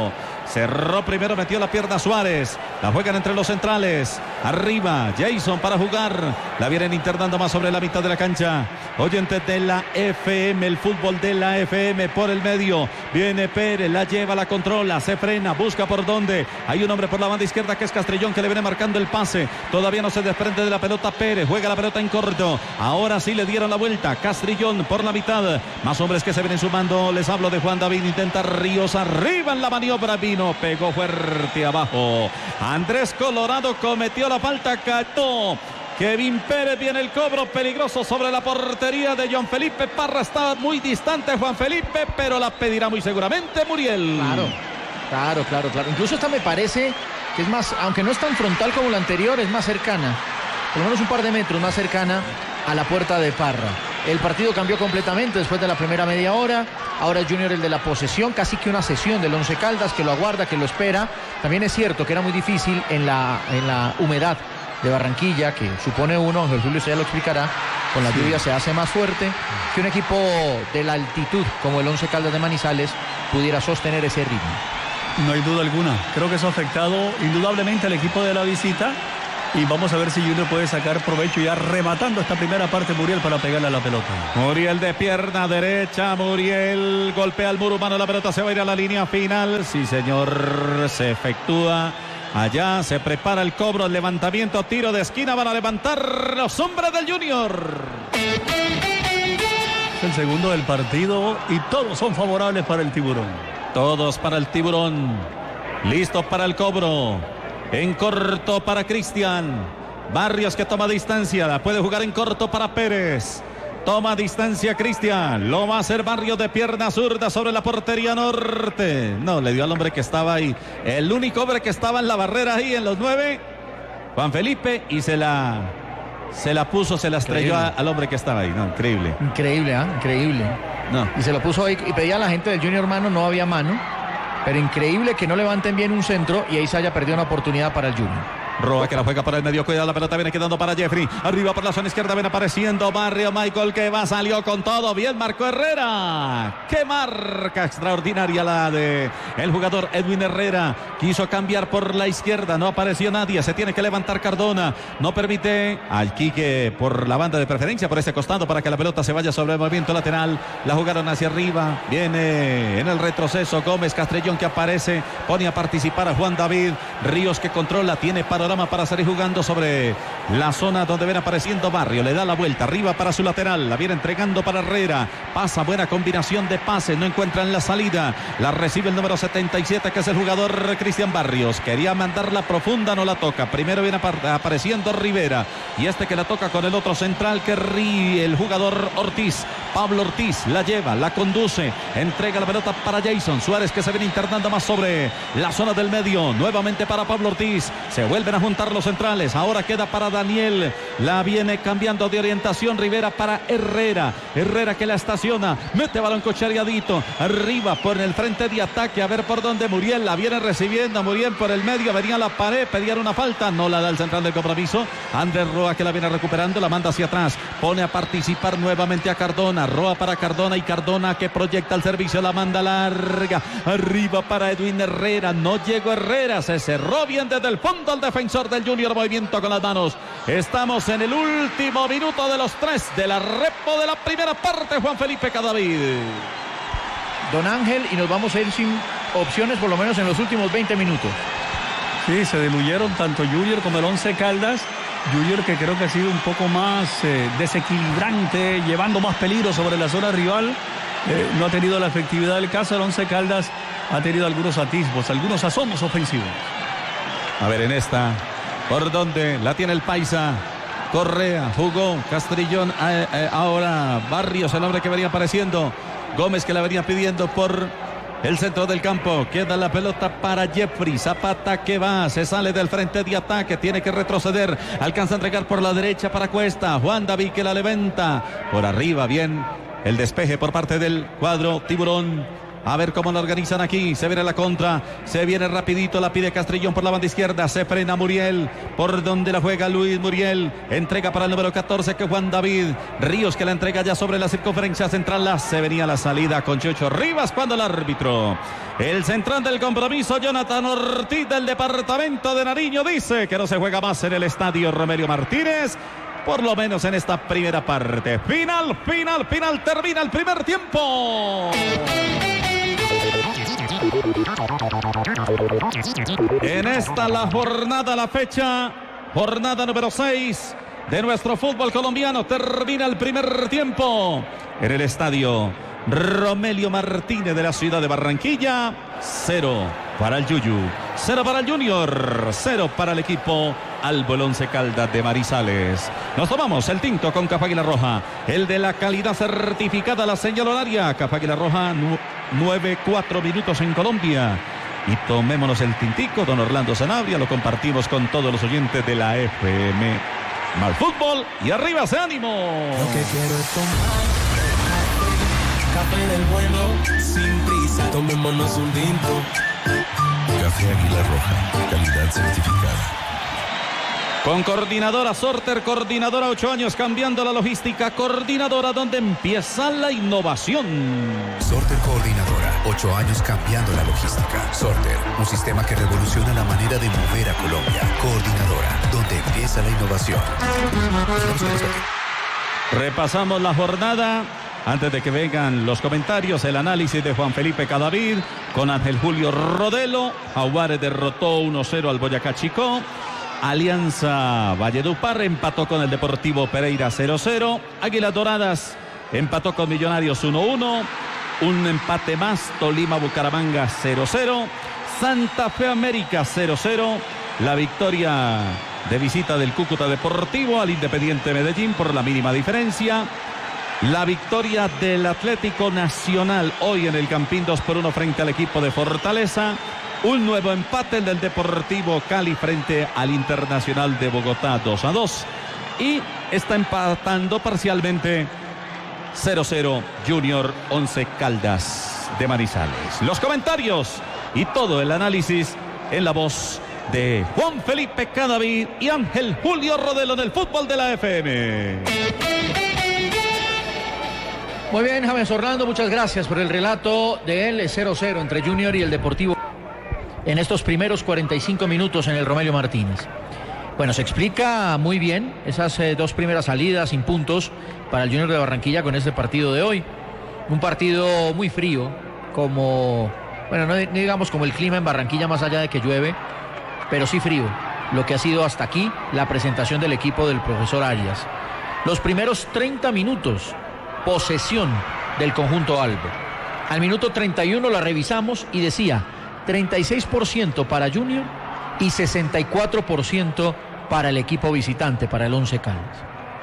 Cerró primero, metió la pierna Suárez. La juegan entre los centrales. Arriba, Jason para jugar. La vienen internando más sobre la mitad de la cancha. Oyentes de la F M, el fútbol de la F M por el medio. Viene Pérez, la lleva, la controla, se frena, busca por dónde. Hay un hombre por la banda izquierda que es Castrillón, que le viene marcando el pase. Todavía no se desprende de la pelota Pérez. Juega la pelota en corto. Ahora sí le dieron la vuelta. Castrillón por la mitad. Más hombres que se vienen sumando. Les hablo de Juan David. Intenta Ríos arriba en la maniobra. Vino, pegó fuerte abajo. Andrés Colorado cometió la falta. Cató. Kevin Pérez, viene el cobro peligroso sobre la portería de John Felipe Parra. Está muy distante Juan Felipe, pero la pedirá muy seguramente Muriel. Claro, claro, claro, claro. Incluso esta me parece que es más, aunque no es tan frontal como la anterior, es más cercana. Por lo menos un par de metros más cercana a la puerta de Parra. El partido cambió completamente después de la primera media hora. Ahora es Junior el de la posesión, casi que una sesión del Once Caldas que lo aguarda, que lo espera. También es cierto que era muy difícil en la, en la humedad de Barranquilla, que supone uno, Ángel Julio se ya lo explicará, con la lluvia se hace más fuerte, que un equipo de la altitud como el Once Caldas de Manizales pudiera sostener ese ritmo. No hay duda alguna, creo que eso ha afectado indudablemente al equipo de la visita. Y vamos a ver si Junior puede sacar provecho ya rematando esta primera parte Muriel para pegarle a la pelota. Muriel de pierna derecha, Muriel golpea el muro humano, la pelota se va a ir a la línea final. Sí, señor, se efectúa. Allá se prepara el cobro, el levantamiento, tiro de esquina, van a levantar los hombres del Junior. Es el segundo del partido y todos son favorables para el Tiburón. Todos para el Tiburón. Listos para el cobro. En corto para Cristian. Barrios que toma distancia. La puede jugar en corto para Pérez. Toma distancia Cristian. Lo va a hacer Barrios de pierna zurda sobre la portería norte. No, le dio al hombre que estaba ahí. El único hombre que estaba en la barrera ahí en los nueve. Juan Felipe. Y se la, se la puso, se la estrelló a, al hombre que estaba ahí. No, increíble. Increíble, ¿ah? ¿eh? Increíble. No. Y se lo puso ahí y pedía a la gente del Junior mano. No había mano. Pero increíble que no levanten bien un centro y ahí se haya perdido una oportunidad para el Junior. Roa que la juega para el medio, cuidado, la pelota viene quedando para Jeffrey. Arriba por la zona izquierda viene apareciendo Barrio Michael que va, salió con todo. Bien marcó Herrera. Qué marca extraordinaria la de el jugador Edwin Herrera. Quiso cambiar por la izquierda, no apareció nadie. Se tiene que levantar Cardona. No permite al Quique por la banda de preferencia, por ese costado para que la pelota se vaya sobre el movimiento lateral. La jugaron hacia arriba. Viene en el retroceso Gómez Castrellón que aparece. Pone a participar a Juan David. Ríos que controla, tiene panorama para salir jugando sobre la zona donde viene apareciendo Barrio. Le da la vuelta arriba para su lateral. La viene entregando para Herrera. Pasa, buena combinación de pases. No encuentran la salida. La recibe el número setenta y siete que es el jugador Cristian Barrios. Quería mandarla profunda, no la toca. Primero viene apareciendo Rivera. Y este que la toca con el otro central que ríe el jugador Ortiz. Pablo Ortiz la lleva, la conduce. Entrega la pelota para Jason Suárez que se viene internando más sobre la zona del medio. Nuevamente para Pablo Ortiz. Se vuelven a juntar los centrales. Ahora queda para Daniel. La viene cambiando de orientación Rivera para Herrera. Herrera que la estaciona. Mete balón cochariadito. Arriba por el frente de ataque. A ver por dónde Muriel la viene recibiendo. Muriel por el medio. Venía la pared. Pedían una falta. No la da el central del compromiso. Andrés Roa que la viene recuperando. La manda hacia atrás. Pone a participar nuevamente a Cardona. Roa para Cardona y Cardona que proyecta el servicio. La manda larga. Arriba para Edwin Herrera. No llegó Herrera. Se cerró bien desde el fondo al defensor del Junior. Movimiento con las manos. Estamos en el último minuto de los tres de la repo de la primera parte. Juan Felipe Cadavid. Don Ángel, y nos vamos a ir sin opciones por lo menos en los últimos veinte minutos. Sí, se diluyeron tanto Junior como el Once Caldas. Junior que creo que ha sido un poco más eh, desequilibrante, llevando más peligro sobre la zona rival. Eh, no ha tenido la efectividad del caso. El Once Caldas ha tenido algunos atisbos, algunos asomos ofensivos. A ver en esta, ¿por dónde? La tiene el Paisa. Correa, jugó, Castrillón, eh, eh, ahora Barrios, el hombre que venía apareciendo. Gómez que la venía pidiendo por el centro del campo. Queda la pelota para Jeffrey. Zapata que va, se sale del frente de ataque, tiene que retroceder. Alcanza a entregar por la derecha para Cuesta. Juan David que la levanta. Por arriba, bien, el despeje por parte del cuadro Tiburón. A ver cómo lo organizan aquí. Se viene la contra. Se viene rapidito. La pide Castrillón por la banda izquierda. Se frena Muriel. Por donde la juega Luis Muriel. Entrega para el número catorce que Juan David Ríos, que la entrega ya sobre la circunferencia central. La se venía la salida con Chucho Rivas cuando el árbitro, el central del compromiso, Jonathan Ortiz del departamento de Nariño, dice que no se juega más en el estadio Romelio Martínez. Por lo menos en esta primera parte. Final, final, final. Termina el primer tiempo. En esta la jornada, la fecha, jornada número seis de nuestro fútbol colombiano. Termina el primer tiempo en el estadio Romelio Martínez de la ciudad de Barranquilla. Cero para el Yuyu, cero para el Junior, cero para el equipo Albo Once Caldas de Manizales. Nos tomamos el tinto con Café Águila Roja, el de la calidad certificada, la señal horaria. Café Águila Roja, nueve, cuatro minutos en Colombia. Y tomémonos el tintico, don Orlando Sanabria, lo compartimos con todos los oyentes de la F M. Mal fútbol y arriba ese ánimo. Lo que quiero es tomar café del bueno, sin prisa, tomémonos un tinto. Café Águila Roja, calidad certificada. Con coordinadora Sorter, coordinadora ocho años cambiando la logística, coordinadora donde empieza la innovación. Sorter Coordinadora, ocho años cambiando la logística. Sorter, un sistema que revoluciona la manera de mover a Colombia. Coordinadora, donde empieza la innovación. Repasamos la jornada. Antes de que vengan los comentarios, el análisis de Juan Felipe Cadavid con Ángel Julio Rodelo. Jaguares derrotó uno cero al Boyacá Chicó. Alianza Valledupar empató con el Deportivo Pereira cero cero. Águilas Doradas empató con Millonarios uno uno. Un empate más, Tolima Bucaramanga cero cero. Santa Fe América cero cero. La victoria de visita del Cúcuta Deportivo al Independiente Medellín por la mínima diferencia. La victoria del Atlético Nacional hoy en el Campín dos por uno frente al equipo de Fortaleza. Un nuevo empate del Deportivo Cali frente al Internacional de Bogotá dos a dos. Y está empatando parcialmente cero cero Junior Once Caldas de Manizales. Los comentarios y todo el análisis en la voz de Juan Felipe Cadavid y Ángel Julio Rodelo del fútbol de la F M. Muy bien, James Orlando, muchas gracias por el relato de él. cero cero entre Junior y el Deportivo en estos primeros cuarenta y cinco minutos en el Romelio Martínez. Bueno, se explica muy bien esas eh, dos primeras salidas sin puntos para el Junior de Barranquilla con este partido de hoy. Un partido muy frío, como, bueno, no digamos como el clima en Barranquilla más allá de que llueve, pero sí frío, lo que ha sido hasta aquí la presentación del equipo del profesor Arias. Los primeros treinta minutos, posesión del conjunto Albo. Al minuto treinta y uno la revisamos y decía treinta y seis por ciento para Junior y sesenta y cuatro por ciento para el equipo visitante, para el Once Caldas.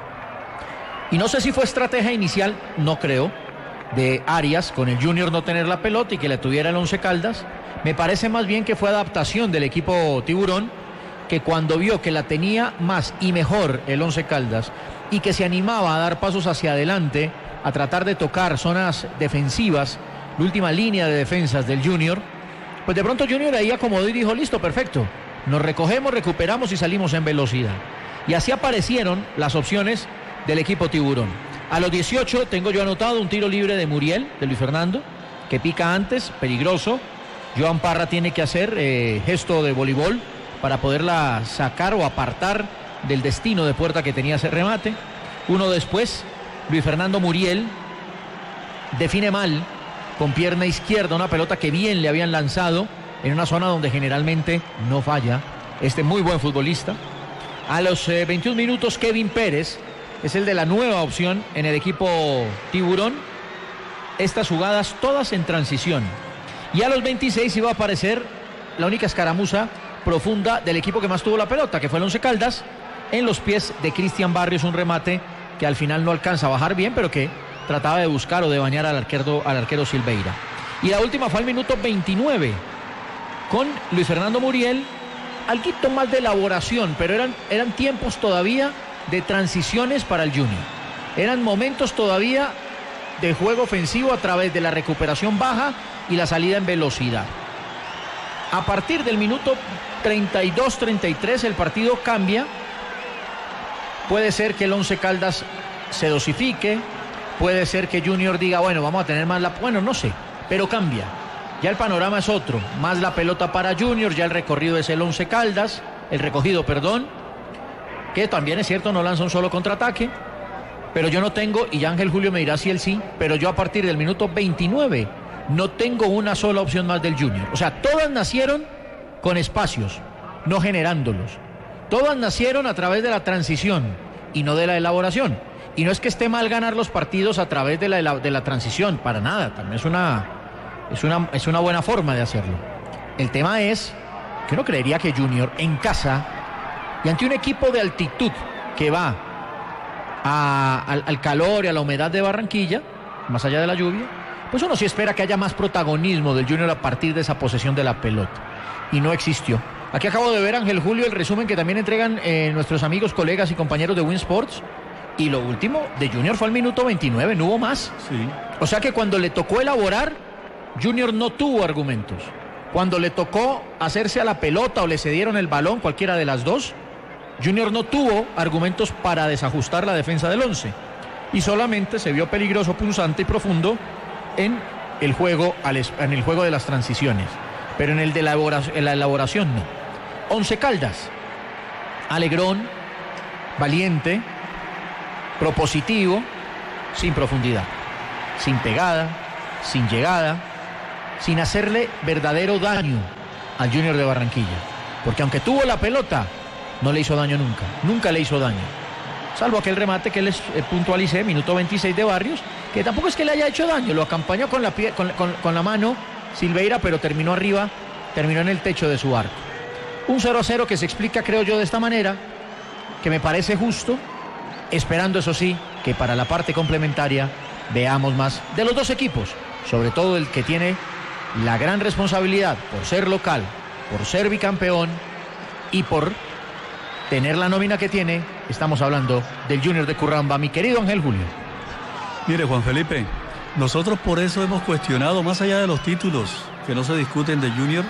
Y no sé si fue estrategia inicial, no creo, de Arias con el Junior no tener la pelota y que la tuviera el Once Caldas. Me parece más bien que fue adaptación del equipo Tiburón, que cuando vio que la tenía más y mejor el Once Caldas y que se animaba a dar pasos hacia adelante, a tratar de tocar zonas defensivas, la última línea de defensas del Junior, pues de pronto Junior ahí acomodó y dijo, listo, perfecto, nos recogemos, recuperamos y salimos en velocidad. Y así aparecieron las opciones del equipo Tiburón. A los dieciocho tengo yo anotado un tiro libre de Muriel, de Luis Fernando, que pica antes, peligroso. Joan Parra tiene que hacer eh, gesto de voleibol para poderla sacar o apartar del destino de puerta que tenía ese remate. Uno después, Luis Fernando Muriel define mal con pierna izquierda una pelota que bien le habían lanzado en una zona donde generalmente no falla este muy buen futbolista. A los eh, veintiún minutos, Kevin Pérez es el de la nueva opción en el equipo Tiburón. Estas jugadas todas en transición. Y a los veintiséis iba a aparecer la única escaramuza profunda del equipo que más tuvo la pelota, que fue el Once Caldas, en los pies de Cristian Barrios, un remate que al final no alcanza a bajar bien, pero que trataba de buscar o de bañar al arquero, al arquero Silveira. Y la última fue al minuto veintinueve, con Luis Fernando Muriel, algo más de elaboración, pero eran, eran tiempos todavía de transiciones para el Junior. Eran momentos todavía de juego ofensivo a través de la recuperación baja y la salida en velocidad. A partir del minuto treinta y dos treinta y tres el partido cambia. Puede ser que el Once Caldas se dosifique, puede ser que Junior diga, bueno, vamos a tener más la... Bueno, no sé, pero cambia. Ya el panorama es otro, más la pelota para Junior, ya el recorrido es el Once Caldas, el recogido, perdón, que también es cierto, no lanza un solo contraataque, pero yo no tengo, y ya Ángel Julio me dirá si él sí, pero yo a partir del minuto veintinueve no tengo una sola opción más del Junior. O sea, todas nacieron con espacios, no generándolos. Todas nacieron a través de la transición y no de la elaboración. Y no es que esté mal ganar los partidos a través de la, de la transición, para nada, también es una, es, una, es una buena forma de hacerlo. El tema es que uno creería que Junior en casa y ante un equipo de altitud que va a, al, al calor y a la humedad de Barranquilla, más allá de la lluvia, pues uno sí espera que haya más protagonismo del Junior a partir de esa posesión de la pelota. Y no existió. Aquí acabo de ver, Ángel Julio, el resumen que también entregan eh, nuestros amigos, colegas y compañeros de Win Sports. Y lo último de Junior fue al minuto veintinueve, no hubo más. Sí. O sea que cuando le tocó elaborar, Junior no tuvo argumentos. Cuando le tocó hacerse a la pelota o le cedieron el balón, cualquiera de las dos, Junior no tuvo argumentos para desajustar la defensa del Once. Y solamente se vio peligroso, punzante y profundo en el juego, en el juego de las transiciones. Pero en el de la elaboración, en la elaboración no. Once Caldas, alegrón, valiente, propositivo, sin profundidad, sin pegada, sin llegada, sin hacerle verdadero daño al Junior de Barranquilla. Porque aunque tuvo la pelota, no le hizo daño nunca, nunca le hizo daño. Salvo aquel remate que les eh, puntualicé, minuto veintiséis de Barrios, que tampoco es que le haya hecho daño, lo acompañó con la, pie, con, con, con la mano Silveira, pero terminó arriba, terminó en el techo de su arco. Un cero a cero que se explica, creo yo, de esta manera, que me parece justo, esperando eso sí, que para la parte complementaria veamos más de los dos equipos, sobre todo el que tiene la gran responsabilidad por ser local, por ser bicampeón y por tener la nómina que tiene. Estamos hablando del Junior de Curramba, mi querido Ángel Julio. Mire, Juan Felipe, nosotros por eso hemos cuestionado, más allá de los títulos que no se discuten de Junior,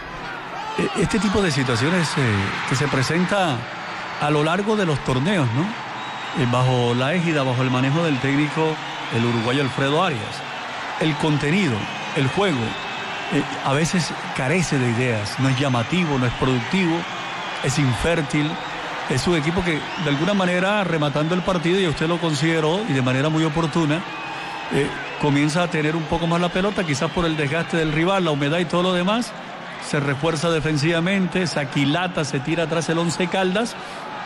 este tipo de situaciones eh, que se presenta a lo largo de los torneos, ¿no? Eh, bajo la égida, bajo el manejo del técnico, el uruguayo Alfredo Arias. El contenido, el juego, eh, a veces carece de ideas, no es llamativo, no es productivo, es infértil. Es un equipo que, de alguna manera, rematando el partido, y usted lo consideró, y de manera muy oportuna, eh, comienza a tener un poco más la pelota, quizás por el desgaste del rival, la humedad y todo lo demás, se refuerza defensivamente, se aquilata, se tira atrás el Once Caldas,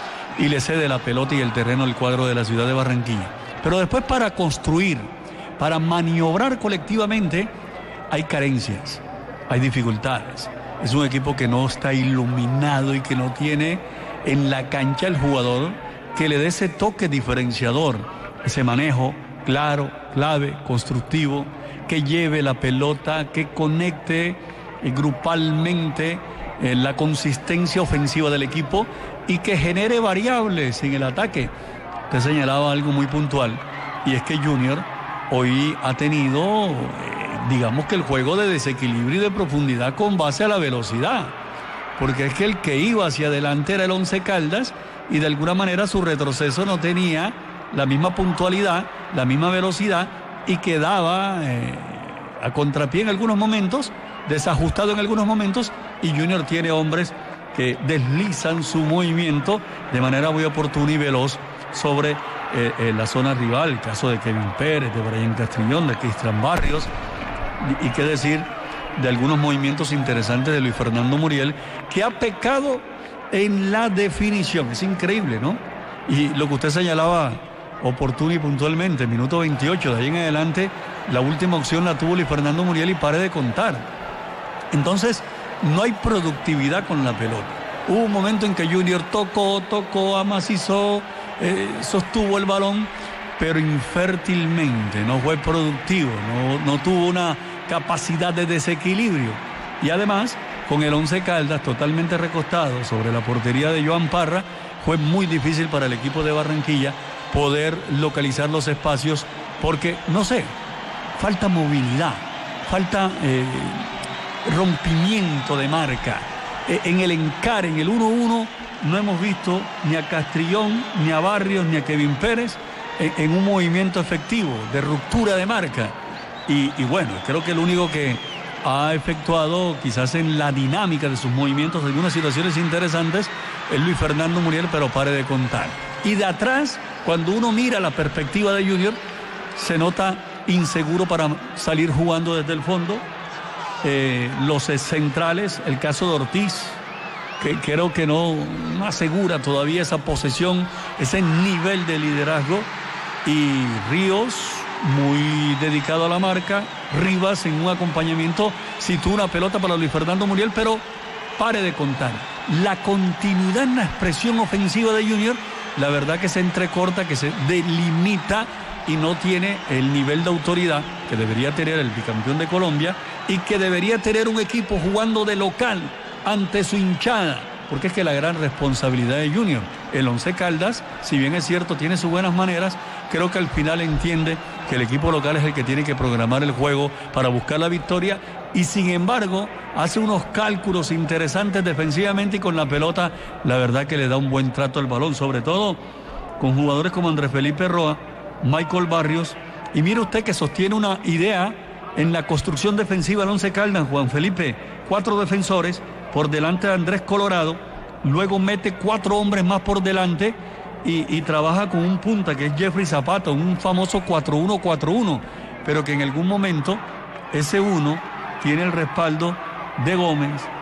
y le cede la pelota y el terreno al cuadro de la ciudad de Barranquilla. Pero después, para construir, para maniobrar colectivamente, hay carencias, hay dificultades. Es un equipo que no está iluminado y que no tiene en la cancha el jugador que le dé ese toque diferenciador, ese manejo claro, clave, constructivo, que lleve la pelota, que conecte eh, grupalmente eh, la consistencia ofensiva del equipo y que genere variables en el ataque. Te señalaba algo muy puntual, y es que Junior hoy ha tenido, eh, digamos que el juego de desequilibrio y de profundidad con base a la velocidad. Porque es que el que iba hacia adelante era el Once Caldas, y de alguna manera su retroceso no tenía la misma puntualidad, la misma velocidad, y quedaba eh, a contrapié en algunos momentos, desajustado en algunos momentos, y Junior tiene hombres que deslizan su movimiento de manera muy oportuna y veloz sobre eh, eh, la zona rival, el caso de Kevin Pérez, de Brian Castrillón, de Cristian Barrios, y, y qué decir de algunos movimientos interesantes de Luis Fernando Muriel, que ha pecado en la definición. Es increíble, ¿no? Y lo que usted señalaba oportuno y puntualmente, minuto veintiocho, de ahí en adelante, la última opción la tuvo Luis Fernando Muriel y pare de contar. Entonces, no hay productividad con la pelota. Hubo un momento en que Junior tocó, tocó, amacizó, eh, sostuvo el balón, pero infértilmente, no fue productivo, no, no tuvo una capacidad de desequilibrio. Y además, con el Once Caldas totalmente recostado sobre la portería de Joan Parra, fue muy difícil para el equipo de Barranquilla poder localizar los espacios, porque, no sé, falta movilidad, falta eh, rompimiento de marca. Eh, en el encare, en el uno uno, no hemos visto ni a Castrillón, ni a Barrios, ni a Kevin Pérez en, en un movimiento efectivo de ruptura de marca. Y, y bueno, creo que el único que ha efectuado quizás en la dinámica de sus movimientos algunas situaciones interesantes es Luis Fernando Muriel, pero pare de contar. Y de atrás, cuando uno mira la perspectiva de Junior, se nota inseguro para salir jugando desde el fondo. Eh, los centrales, el caso de Ortiz, que creo que no, no asegura todavía esa posesión, ese nivel de liderazgo. Y Ríos, muy dedicado a la marca. Rivas en un acompañamiento, sitúa una pelota para Luis Fernando Muriel, pero pare de contar. La continuidad en la expresión ofensiva de Junior, la verdad que se entrecorta, que se delimita y no tiene el nivel de autoridad que debería tener el bicampeón de Colombia y que debería tener un equipo jugando de local ante su hinchada, porque es que la gran responsabilidad de Junior, el Once Caldas, si bien es cierto tiene sus buenas maneras, creo que al final entiende que el equipo local es el que tiene que programar el juego para buscar la victoria y sin embargo hace unos cálculos interesantes defensivamente y con la pelota la verdad que le da un buen trato al balón, sobre todo con jugadores como Andrés Felipe Roa, Michael Barrios, y mire usted que sostiene una idea en la construcción defensiva del Once Caldas, Juan Felipe, cuatro defensores por delante de Andrés Colorado, luego mete cuatro hombres más por delante y, y trabaja con un punta que es Jeffrey Zapata, un famoso cuatro uno cuatro uno, pero que en algún momento ese uno tiene el respaldo de Gómez,